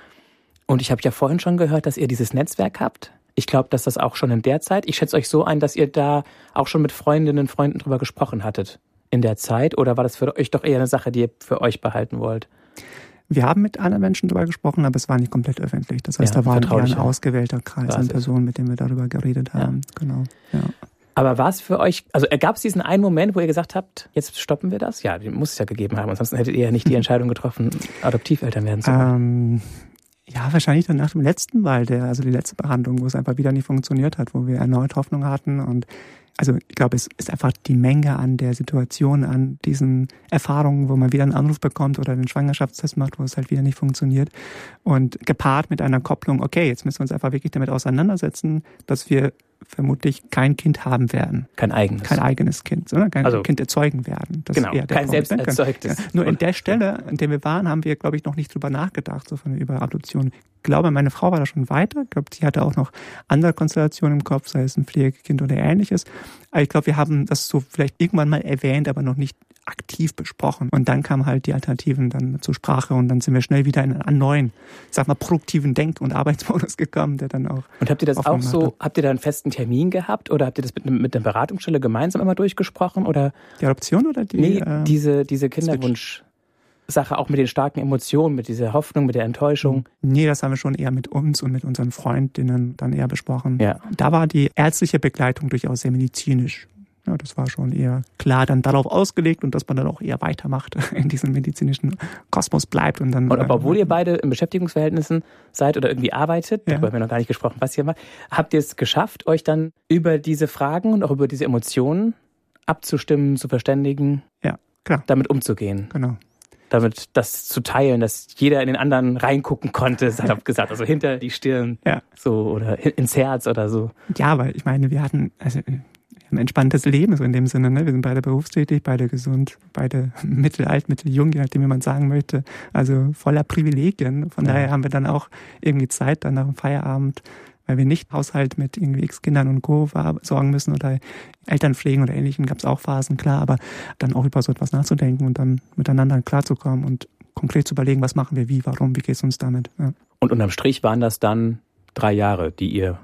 Und ich habe ja vorhin schon gehört, dass ihr dieses Netzwerk habt. Ich glaube, dass das auch schon in der Zeit, ich schätze euch so ein, dass ihr da auch schon mit Freundinnen und Freunden drüber gesprochen hattet in der Zeit. Oder war das für euch doch eher eine Sache, die ihr für euch behalten wollt? Wir haben mit anderen Menschen darüber gesprochen, aber es war nicht komplett öffentlich. Das heißt, ja, da war ein ausgewählter Kreis an Personen, mit denen wir darüber geredet haben. Ja. Genau. Ja. Aber war es für euch, also gab es diesen einen Moment, wo ihr gesagt habt, jetzt stoppen wir das? Ja, den muss es ja gegeben haben. Ansonsten hättet ihr ja nicht die Entscheidung getroffen, Adoptiveltern werden zu wollen. Ähm, ja, wahrscheinlich dann nach dem letzten Mal, der, also die letzte Behandlung, wo es einfach wieder nicht funktioniert hat, wo wir erneut Hoffnung hatten und also ich glaube, es ist einfach die Menge an der Situation, an diesen Erfahrungen, wo man wieder einen Anruf bekommt oder einen Schwangerschaftstest macht, wo es halt wieder nicht funktioniert. Und gepaart mit einer Kopplung, okay, jetzt müssen wir uns einfach wirklich damit auseinandersetzen, dass wir vermutlich kein Kind haben werden. Kein eigenes. Kein eigenes Kind, sondern kein also, Kind erzeugen werden. Das genau, ist eher der kein selbst erzeugtes. Ja, nur in der Stelle, an der wir waren, haben wir, glaube ich, noch nicht drüber nachgedacht, so von über Adoption. Ich glaube, meine Frau war da schon weiter. Ich glaube, sie hatte auch noch andere Konstellationen im Kopf, sei es ein Pflegekind oder Ähnliches. Aber ich glaube, wir haben das so vielleicht irgendwann mal erwähnt, aber noch nicht aktiv besprochen. Und dann kamen halt die Alternativen dann zur Sprache und dann sind wir schnell wieder in einen neuen, ich sag mal, produktiven Denk- und Arbeitsmodus gekommen, der dann auch... Und habt ihr das auch so, habt ihr da einen festen Termin gehabt oder habt ihr das mit, mit der Beratungsstelle gemeinsam immer durchgesprochen oder? Die Adoption oder die? Nee, äh, diese, diese Kinderwunsch-Sache auch mit den starken Emotionen, mit dieser Hoffnung, mit der Enttäuschung. Nee, das haben wir schon eher mit uns und mit unseren Freundinnen dann eher besprochen. Ja. Da war die ärztliche Begleitung durchaus sehr medizinisch. Ja, das war schon eher klar dann darauf ausgelegt und dass man dann auch eher weitermacht, in diesem medizinischen Kosmos bleibt. Und dann. Und aber obwohl ihr beide in Beschäftigungsverhältnissen seid oder irgendwie arbeitet, ja. darüber haben wir noch gar nicht gesprochen, was ihr macht, habt ihr es geschafft, euch dann über diese Fragen und auch über diese Emotionen abzustimmen, zu verständigen, ja, klar. damit umzugehen? Genau. Damit das zu teilen, dass jeder in den anderen reingucken konnte, salopp gesagt, also hinter die Stirn, ja. so oder ins Herz oder so. Ja, weil ich meine, wir hatten also ein entspanntes Leben, so in dem Sinne, ne? Wir sind beide berufstätig, beide gesund, beide mittelalt, mitteljung, je nachdem, wie man sagen möchte, also voller Privilegien. Von ja. daher haben wir dann auch irgendwie Zeit dann nach dem Feierabend, weil wir nicht Haushalt mit irgendwie X Kindern und Co. sorgen müssen oder Eltern pflegen oder Ähnlichem, gab es auch Phasen, klar, aber dann auch über so etwas nachzudenken und dann miteinander klarzukommen und konkret zu überlegen, was machen wir, wie, warum, wie geht es uns damit. Ja. Und unterm Strich waren das dann drei Jahre, die ihr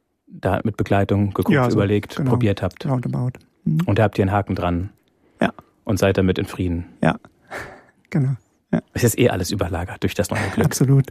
da mit Begleitung geguckt, ja, so, überlegt, genau, probiert habt. Roundabout. Mhm. Und da habt ihr einen Haken dran. Ja. Und seid damit in Frieden. Ja, genau. Ja. Es ist eh alles überlagert durch das neue Glück. Absolut.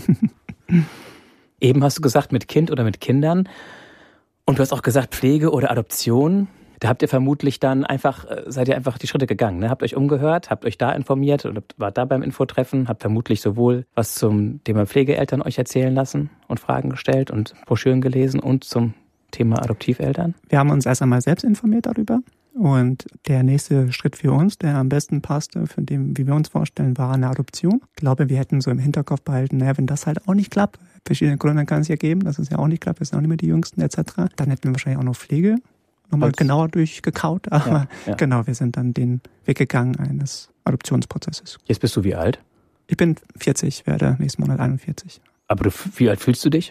Eben hast du gesagt, mit Kind oder mit Kindern. Und du hast auch gesagt, Pflege oder Adoption. Da habt ihr vermutlich dann einfach, seid ihr einfach die Schritte gegangen, ne? Habt euch umgehört, habt euch da informiert und wart da beim Infotreffen, habt vermutlich sowohl was zum Thema Pflegeeltern euch erzählen lassen und Fragen gestellt und Broschüren gelesen und zum Thema Adoptiveltern. Wir haben uns erst einmal selbst informiert darüber und der nächste Schritt für uns, der am besten passte, für den, wie wir uns vorstellen, war eine Adoption. Ich glaube, wir hätten so im Hinterkopf behalten, naja, wenn das halt auch nicht klappt, verschiedene Gründe kann es ja geben, dass es ja auch nicht klappt, wir sind auch nicht mehr die Jüngsten et cetera, dann hätten wir wahrscheinlich auch noch Pflege nochmal genauer durchgekaut. Aber ja, ja. genau, wir sind dann den Weg gegangen eines Adoptionsprozesses. Jetzt bist du wie alt? Ich bin vierzig, werde nächsten Monat einundvierzig. Aber du, wie alt fühlst du dich?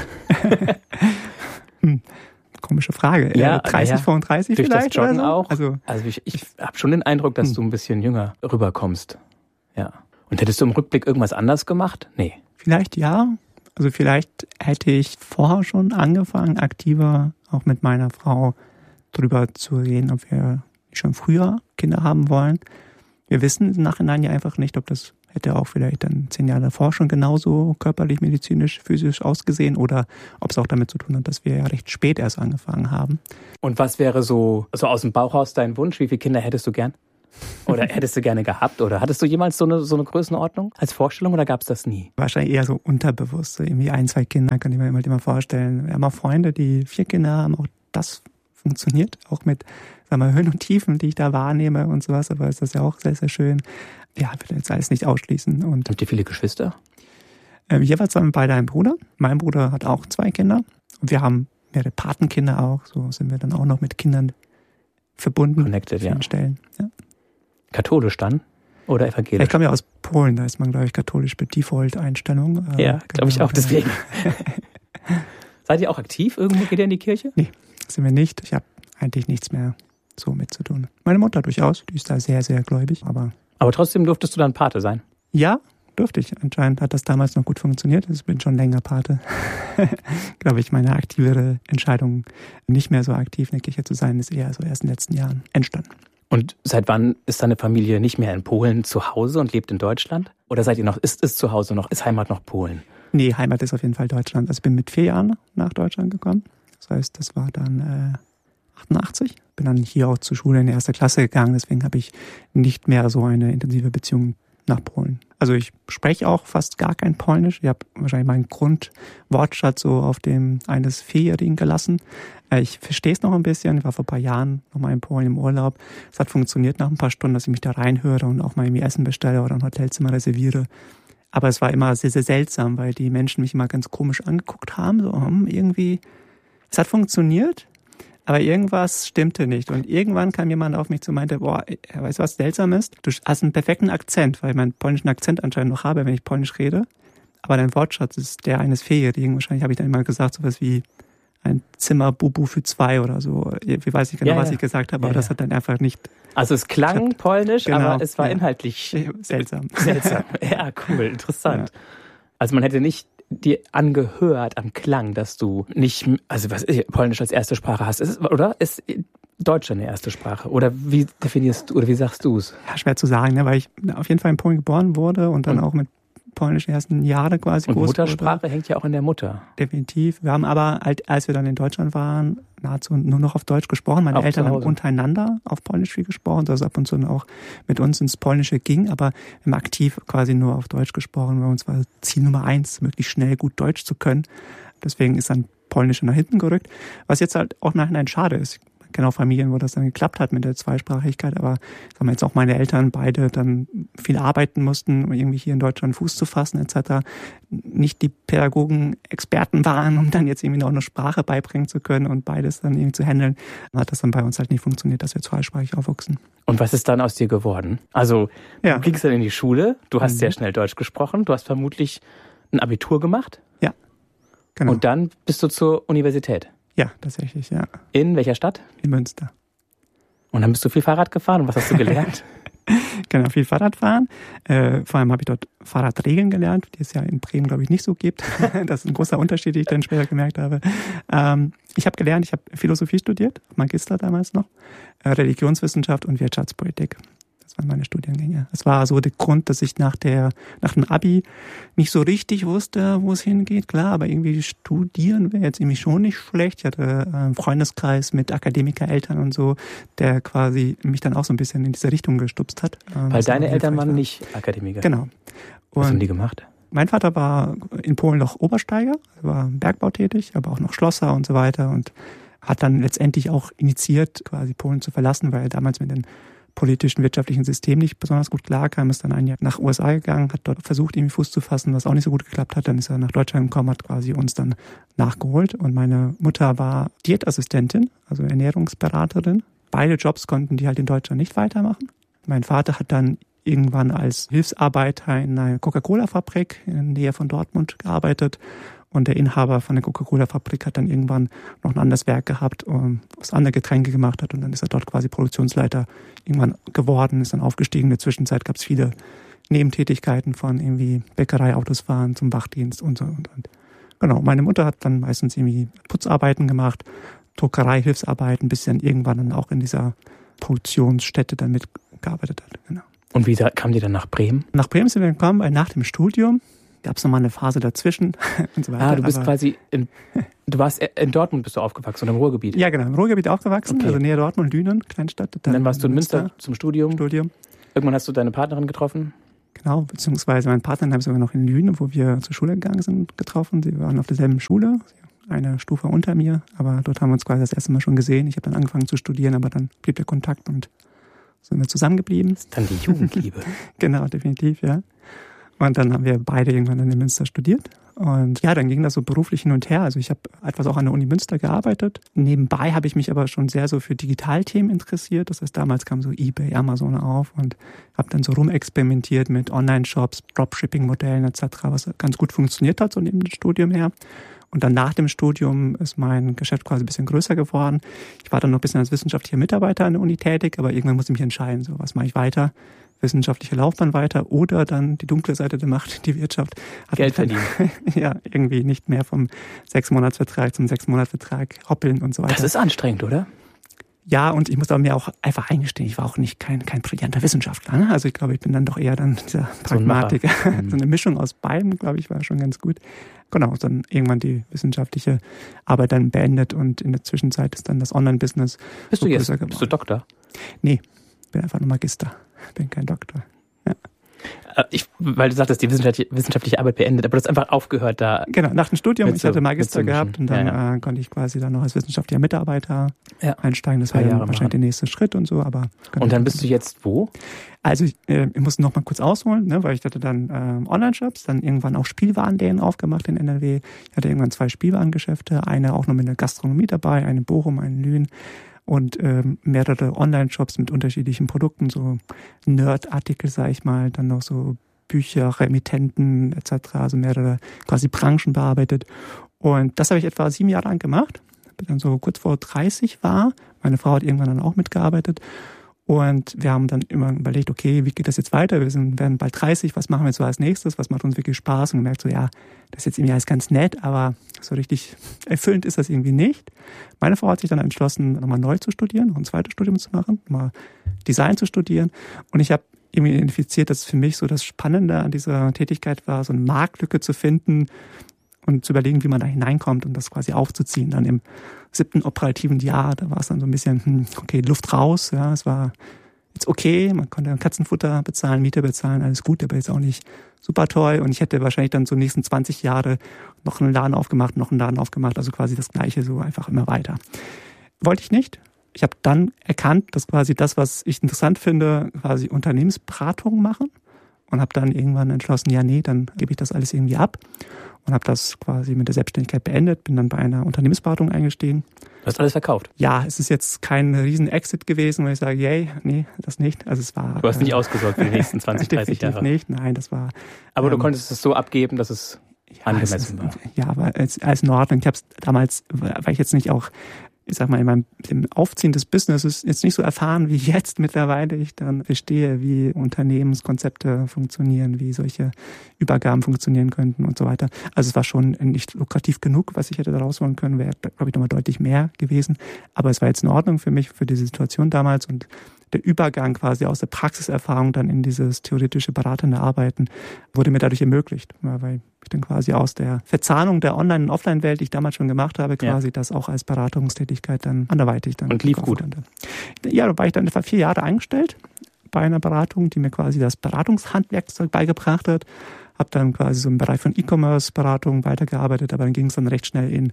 hm. Komische Frage. Ja, äh, dreißig, ja. fünfunddreißig Durch vielleicht? das Joggen oder so? auch. Also, also ich, ich habe schon den Eindruck, dass hm. du ein bisschen jünger rüberkommst. Ja. Und hättest du im Rückblick irgendwas anders gemacht? Nee. Vielleicht ja. Also vielleicht hätte ich vorher schon angefangen, aktiver auch mit meiner Frau drüber zu reden, ob wir schon früher Kinder haben wollen. Wir wissen im Nachhinein ja einfach nicht, ob das hätte auch vielleicht dann zehn Jahre davor schon genauso körperlich, medizinisch, physisch ausgesehen oder ob es auch damit zu tun hat, dass wir ja recht spät erst angefangen haben. Und was wäre so, so aus dem Bauch raus dein Wunsch? Wie viele Kinder hättest du gern? Oder hättest du gerne gehabt? Oder hattest du jemals so eine, so eine Größenordnung als Vorstellung oder gab es das nie? Wahrscheinlich eher so unterbewusst. Irgendwie ein, zwei Kinder kann ich mir immer, immer vorstellen. Wir haben auch Freunde, die vier Kinder haben. Auch das funktioniert. Auch mit, sagen wir, Höhen und Tiefen, die ich da wahrnehme und sowas. Aber ist das ja auch sehr, sehr schön. Ja, ich will jetzt alles nicht ausschließen. Und habt ihr viele Geschwister? Äh, jeweils haben wir beide einen Bruder. Mein Bruder hat auch zwei Kinder. Und wir haben mehrere Patenkinder auch. So sind wir dann auch noch mit Kindern verbunden. Connected, ja. Stellen. Ja. Katholisch dann? Oder evangelisch? Ich komme ja aus Polen, da ist man, glaube ich, katholisch per Default-Einstellung. Äh, ja, glaube ich auch, deswegen. Seid ihr auch aktiv? Irgendwo geht ihr in die Kirche? Nee, sind wir nicht. Ich habe eigentlich nichts mehr so mit zu tun. Meine Mutter durchaus, die ist da sehr, sehr gläubig. Aber, aber trotzdem durftest du dann Pate sein? Ja, durfte ich. Anscheinend hat das damals noch gut funktioniert. Ich bin schon länger Pate. Glaube ich, meine aktivere Entscheidung, nicht mehr so aktiv in der Kirche zu sein, ist eher so erst in den letzten Jahren entstanden. Und seit wann ist deine Familie nicht mehr in Polen zu Hause und lebt in Deutschland? Oder seid ihr noch, ist es zu Hause noch, ist Heimat noch Polen? Nee, Heimat ist auf jeden Fall Deutschland. Also ich bin mit vier Jahren nach Deutschland gekommen. Das heißt, das war dann äh, achtundachtzig. Bin dann hier auch zur Schule in die erste Klasse gegangen. Deswegen habe ich nicht mehr so eine intensive Beziehung nach Polen. Also ich spreche auch fast gar kein Polnisch. Ich habe wahrscheinlich meinen Grundwortschatz so auf dem eines Vierjährigen gelassen. Ich verstehe es noch ein bisschen. Ich war vor ein paar Jahren noch mal in Polen im Urlaub. Es hat funktioniert nach ein paar Stunden, dass ich mich da reinhöre und auch mal irgendwie Essen bestelle oder ein Hotelzimmer reserviere. Aber es war immer sehr, sehr seltsam, weil die Menschen mich immer ganz komisch angeguckt haben. So, hm, irgendwie, es hat funktioniert, aber irgendwas stimmte nicht. Und irgendwann kam jemand auf mich zu und meinte, boah, weißt du, was seltsam ist? Du hast einen perfekten Akzent, weil ich meinen polnischen Akzent anscheinend noch habe, wenn ich Polnisch rede. Aber dein Wortschatz ist der eines Vierjährigen. Wahrscheinlich habe ich dann immer gesagt, sowas wie ein Zimmer Bubu für zwei oder so. Ich weiß nicht genau, ja, was ja. ich gesagt habe, aber ja, das hat dann einfach nicht... Also es klang hat, polnisch, genau, aber es war ja. inhaltlich... Seltsam. Seltsam. Ja, cool, interessant. Ja. Also man hätte nicht dir angehört am Klang, dass du nicht, also was ich, Polnisch als erste Sprache hast, ist, oder? Ist Deutsch deine erste Sprache? Oder wie definierst du, oder wie sagst du es? Ja, schwer zu sagen, ne, weil ich auf jeden Fall in Polen geboren wurde und dann und? auch mit Polnisch die ersten Jahre quasi und groß Muttersprache wurde. Hängt ja auch in der Mutter. Definitiv. Wir haben aber, halt, als wir dann in Deutschland waren, nahezu nur noch auf Deutsch gesprochen. Meine auch Eltern haben untereinander auf Polnisch viel gesprochen, dass es ab und zu auch mit uns ins Polnische ging, aber wir haben aktiv quasi nur auf Deutsch gesprochen, weil uns war Ziel Nummer eins, möglichst schnell gut Deutsch zu können. Deswegen ist dann Polnisch nach hinten gerückt, was jetzt halt auch nachhinein schade ist. Ich kenne auch Familien, wo das dann geklappt hat mit der Zweisprachigkeit, aber sagen wir jetzt auch meine Eltern beide dann viel arbeiten mussten, um irgendwie hier in Deutschland Fuß zu fassen et cetera. Nicht die Pädagogen Experten waren, um dann jetzt irgendwie noch eine Sprache beibringen zu können und beides dann irgendwie zu handeln. Dann hat das dann bei uns halt nicht funktioniert, dass wir zweisprachig aufwachsen. Und was ist dann aus dir geworden? Also ja. du gingst dann in die Schule, du hast mhm. sehr schnell Deutsch gesprochen, du hast vermutlich ein Abitur gemacht. Ja, genau. Und dann bist du zur Universität. Ja, tatsächlich, ja. In welcher Stadt? In Münster. Und dann bist du viel Fahrrad gefahren und was hast du gelernt? Genau, viel Fahrrad fahren. Äh, vor allem habe ich dort Fahrradregeln gelernt, die es ja in Bremen, glaube ich, nicht so gibt. Das ist ein großer Unterschied, den ich dann später gemerkt habe. Ähm, ich habe gelernt, ich habe Philosophie studiert, Magister damals noch, äh, Religionswissenschaft und Wirtschaftspolitik. Das waren meine Studiengänge. Das war so der Grund, dass ich nach der nach dem Abi nicht so richtig wusste, wo es hingeht. Klar, aber irgendwie studieren wäre jetzt irgendwie schon nicht schlecht. Ich hatte einen Freundeskreis mit Akademikereltern und so, der quasi mich dann auch so ein bisschen in diese Richtung gestupst hat. Weil deine Eltern waren nicht Akademiker? Genau. Was haben die gemacht? Mein Vater war in Polen noch Obersteiger, war im Bergbau tätig, aber auch noch Schlosser und so weiter und hat dann letztendlich auch initiiert, quasi Polen zu verlassen, weil er damals mit den politischen, wirtschaftlichen System nicht besonders gut klarkam, ist dann ein Jahr nach U S A gegangen, hat dort versucht, irgendwie Fuß zu fassen, was auch nicht so gut geklappt hat. Dann ist er nach Deutschland gekommen, hat quasi uns dann nachgeholt. Und meine Mutter war Diätassistentin, also Ernährungsberaterin. Beide Jobs konnten die halt in Deutschland nicht weitermachen. Mein Vater hat dann irgendwann als Hilfsarbeiter in einer Coca-Cola-Fabrik in der Nähe von Dortmund gearbeitet. Und der Inhaber von der Coca-Cola-Fabrik hat dann irgendwann noch ein anderes Werk gehabt, was andere Getränke gemacht hat. Und dann ist er dort quasi Produktionsleiter irgendwann geworden, ist dann aufgestiegen. In der Zwischenzeit gab es viele Nebentätigkeiten von irgendwie Bäckerei, Autos fahren, zum Wachdienst und so. Und, und. Genau, meine Mutter hat dann meistens irgendwie Putzarbeiten gemacht, Druckerei, Hilfsarbeiten, bis sie dann irgendwann dann auch in dieser Produktionsstätte dann mitgearbeitet hat. Genau. Und wie kam die dann nach Bremen? Nach Bremen sind wir gekommen, weil nach dem Studium gab es nochmal eine Phase dazwischen und so weiter. Ah, du bist aber quasi, in, du warst in Dortmund bist du aufgewachsen oder im Ruhrgebiet? Ja, genau, im Ruhrgebiet aufgewachsen, okay. also näher Dortmund, Lünen, Kleinstadt. Dann, und dann warst du in Münster, Münster zum Studium. Studium. Irgendwann hast du deine Partnerin getroffen? Genau, beziehungsweise meinen Partner habe ich sogar noch in Lünen, wo wir zur Schule gegangen sind, getroffen. Sie waren auf derselben Schule, eine Stufe unter mir, aber dort haben wir uns quasi das erste Mal schon gesehen. Ich habe dann angefangen zu studieren, aber dann blieb der Kontakt und sind wir zusammengeblieben. Das ist dann die Jugendliebe. Genau, definitiv, ja. Und dann haben wir beide irgendwann dann in Münster studiert. Und ja, dann ging das so beruflich hin und her. Also ich habe etwas auch an der Uni Münster gearbeitet. Nebenbei habe ich mich aber schon sehr so für Digitalthemen interessiert. Das heißt, damals kam so eBay, Amazon auf und habe dann so rumexperimentiert mit Online-Shops, Dropshipping-Modellen et cetera, was ganz gut funktioniert hat, so neben dem Studium her. Und dann nach dem Studium ist mein Geschäft quasi ein bisschen größer geworden. Ich war dann noch ein bisschen als wissenschaftlicher Mitarbeiter an der Uni tätig, aber irgendwann musste ich mich entscheiden, so was mache ich weiter? Wissenschaftliche Laufbahn weiter oder dann die dunkle Seite der Macht, die Wirtschaft. Hat Geld verdienen. Ja, irgendwie nicht mehr vom Sechs-Monats-Vertrag zum Sechs-Monats-Vertrag hoppeln und so weiter. Das ist anstrengend, oder? Ja, und ich muss aber mir auch einfach eingestehen, ich war auch nicht kein, kein brillanter Wissenschaftler. Ne? Also ich glaube, ich bin dann doch eher dann dieser Pragmatiker. So, ein so eine Mischung aus beiden, glaube ich, war schon ganz gut. Genau, dann irgendwann die wissenschaftliche Arbeit dann beendet und in der Zwischenzeit ist dann das Online-Business Bist so du jetzt, größer geworden. Bist du Doktor? Nee, bin einfach nur Magister, bin kein Doktor. Ja. Ich, weil du sagtest, die wissenschaftliche, wissenschaftliche Arbeit beendet, aber du hast einfach aufgehört da. Genau, nach dem Studium, ich so, hatte Magister gehabt und dann ja, ja. Äh, konnte ich quasi dann noch als wissenschaftlicher Mitarbeiter ja. einsteigen. Das war dann wahrscheinlich machen. der nächste Schritt und so. Aber und dann bist du jetzt wo? Also ich, äh, ich muss noch mal kurz ausholen, ne, weil ich hatte dann ähm, Online-Shops, dann irgendwann auch Spielwarenläden aufgemacht in N R W. Ich hatte irgendwann zwei Spielwarengeschäfte, eine auch noch mit einer Gastronomie dabei, eine in Bochum, eine in Lünen. Und ähm, mehrere Online-Shops mit unterschiedlichen Produkten, so Nerd-Artikel, sag ich mal, dann noch so Bücher, Remittenten et cetera, also mehrere quasi Branchen bearbeitet. Und das habe ich etwa sieben Jahre lang gemacht, bis dann so kurz vor dreißig war. Meine Frau hat irgendwann dann auch mitgearbeitet. Und wir haben dann immer überlegt, okay, wie geht das jetzt weiter? Wir sind, werden bald dreißig, was machen wir jetzt so als nächstes? Was macht uns wirklich Spaß? Und merkt so, ja, das ist jetzt irgendwie alles ganz nett, aber so richtig erfüllend ist das irgendwie nicht. Meine Frau hat sich dann entschlossen, nochmal neu zu studieren, noch ein zweites Studium zu machen, nochmal Design zu studieren. Und ich habe irgendwie identifiziert, dass für mich so das Spannende an dieser Tätigkeit war, so eine Marktlücke zu finden und zu überlegen, wie man da hineinkommt und das quasi aufzuziehen. Dann im siebten operativen Jahr, da war es dann so ein bisschen, hm, okay, Luft raus, ja, es war jetzt okay, man konnte Katzenfutter bezahlen, Miete bezahlen, alles gut, aber jetzt auch nicht super toll und ich hätte wahrscheinlich dann so die nächsten zwanzig Jahre noch einen Laden aufgemacht, noch einen Laden aufgemacht, also quasi das Gleiche, so einfach immer weiter. Wollte ich nicht. Ich habe dann erkannt, dass quasi das, was ich interessant finde, quasi Unternehmensberatung machen und habe dann irgendwann entschlossen, ja nee, dann gebe ich das alles irgendwie ab und habe das quasi mit der Selbstständigkeit beendet, bin dann bei einer Unternehmensberatung eingestiegen. Du hast alles verkauft? Ja, es ist jetzt kein riesen Exit gewesen, weil ich sage, yay, nee, das nicht. Also es war. Du hast nicht äh, ausgesorgt für die nächsten zwanzig, dreißig Jahre? Nicht, nein, das war. Aber ähm, du konntest es so abgeben, dass es ja, angemessen es ist, war? Ja, aber als, als in Ordnung. Ich habe es damals, weil ich jetzt nicht auch, ich sag mal, in meinem im Aufziehen des Businesses jetzt nicht so erfahren wie jetzt mittlerweile. Ich dann verstehe, wie Unternehmenskonzepte funktionieren, wie solche Übergaben funktionieren könnten und so weiter. Also es war schon nicht lukrativ genug, was ich hätte da rausholen können, wäre, glaube ich, nochmal deutlich mehr gewesen. Aber es war jetzt in Ordnung für mich, für diese Situation damals und der Übergang quasi aus der Praxiserfahrung dann in dieses theoretische beratende Arbeiten wurde mir dadurch ermöglicht, weil ich dann quasi aus der Verzahnung der Online- und Offline-Welt, die ich damals schon gemacht habe, quasi ja. das auch als Beratungstätigkeit dann anderweitig dann. Und lief gut. Ja, da war ich dann etwa vier Jahre eingestellt bei einer Beratung, die mir quasi das Beratungshandwerkszeug beigebracht hat. Habe dann quasi so im Bereich von E-Commerce-Beratung weitergearbeitet, aber dann ging es dann recht schnell in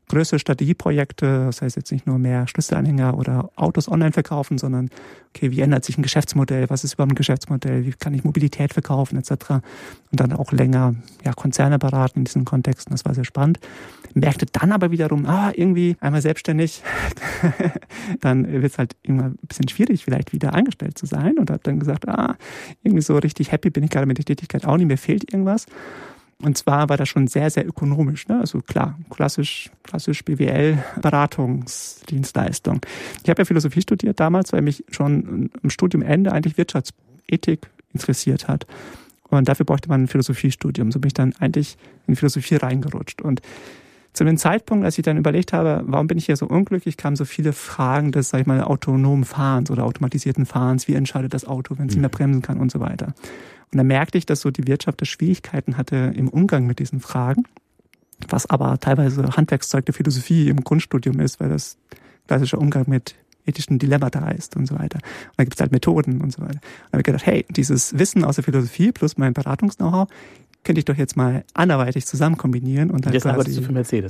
größere Strategieprojekte, das heißt jetzt nicht nur mehr Schlüsselanhänger oder Autos online verkaufen, sondern okay, wie ändert sich ein Geschäftsmodell, was ist überhaupt ein Geschäftsmodell, wie kann ich Mobilität verkaufen et cetera. Und dann auch länger ja, Konzerne beraten in diesen Kontexten, das war sehr spannend. Merkte dann aber wiederum, ah, irgendwie einmal selbstständig, dann wird es halt immer ein bisschen schwierig, vielleicht wieder angestellt zu sein und habe dann gesagt, ah, irgendwie so richtig happy bin ich gerade mit der Tätigkeit auch nicht, mir fehlt irgendwas. Und zwar war das schon sehr, sehr ökonomisch. Ne? Also klar, klassisch, klassisch B W L-Beratungsdienstleistung. Ich habe ja Philosophie studiert damals, weil mich schon am Studiumende eigentlich Wirtschaftsethik interessiert hat. Und dafür brauchte man ein Philosophiestudium. So bin ich dann eigentlich in Philosophie reingerutscht. Und zu dem Zeitpunkt, als ich dann überlegt habe, warum bin ich hier so unglücklich, kamen so viele Fragen des, sag ich mal, autonomen Fahrens oder automatisierten Fahrens. Wie entscheidet das Auto, wenn es nicht mehr bremsen kann und so weiter. Und dann merkte ich, dass so die Wirtschaft da Schwierigkeiten hatte im Umgang mit diesen Fragen, was aber teilweise Handwerkszeug der Philosophie im Grundstudium ist, weil das klassischer Umgang mit ethischen Dilemmata ist und so weiter. Und da gibt es halt Methoden und so weiter. Und dann habe ich gedacht, hey, dieses Wissen aus der Philosophie plus mein Beratungs-Know-how könnte ich doch jetzt mal anderweitig zusammen kombinieren. Und dann jetzt quasi, arbeitest du für Mercedes.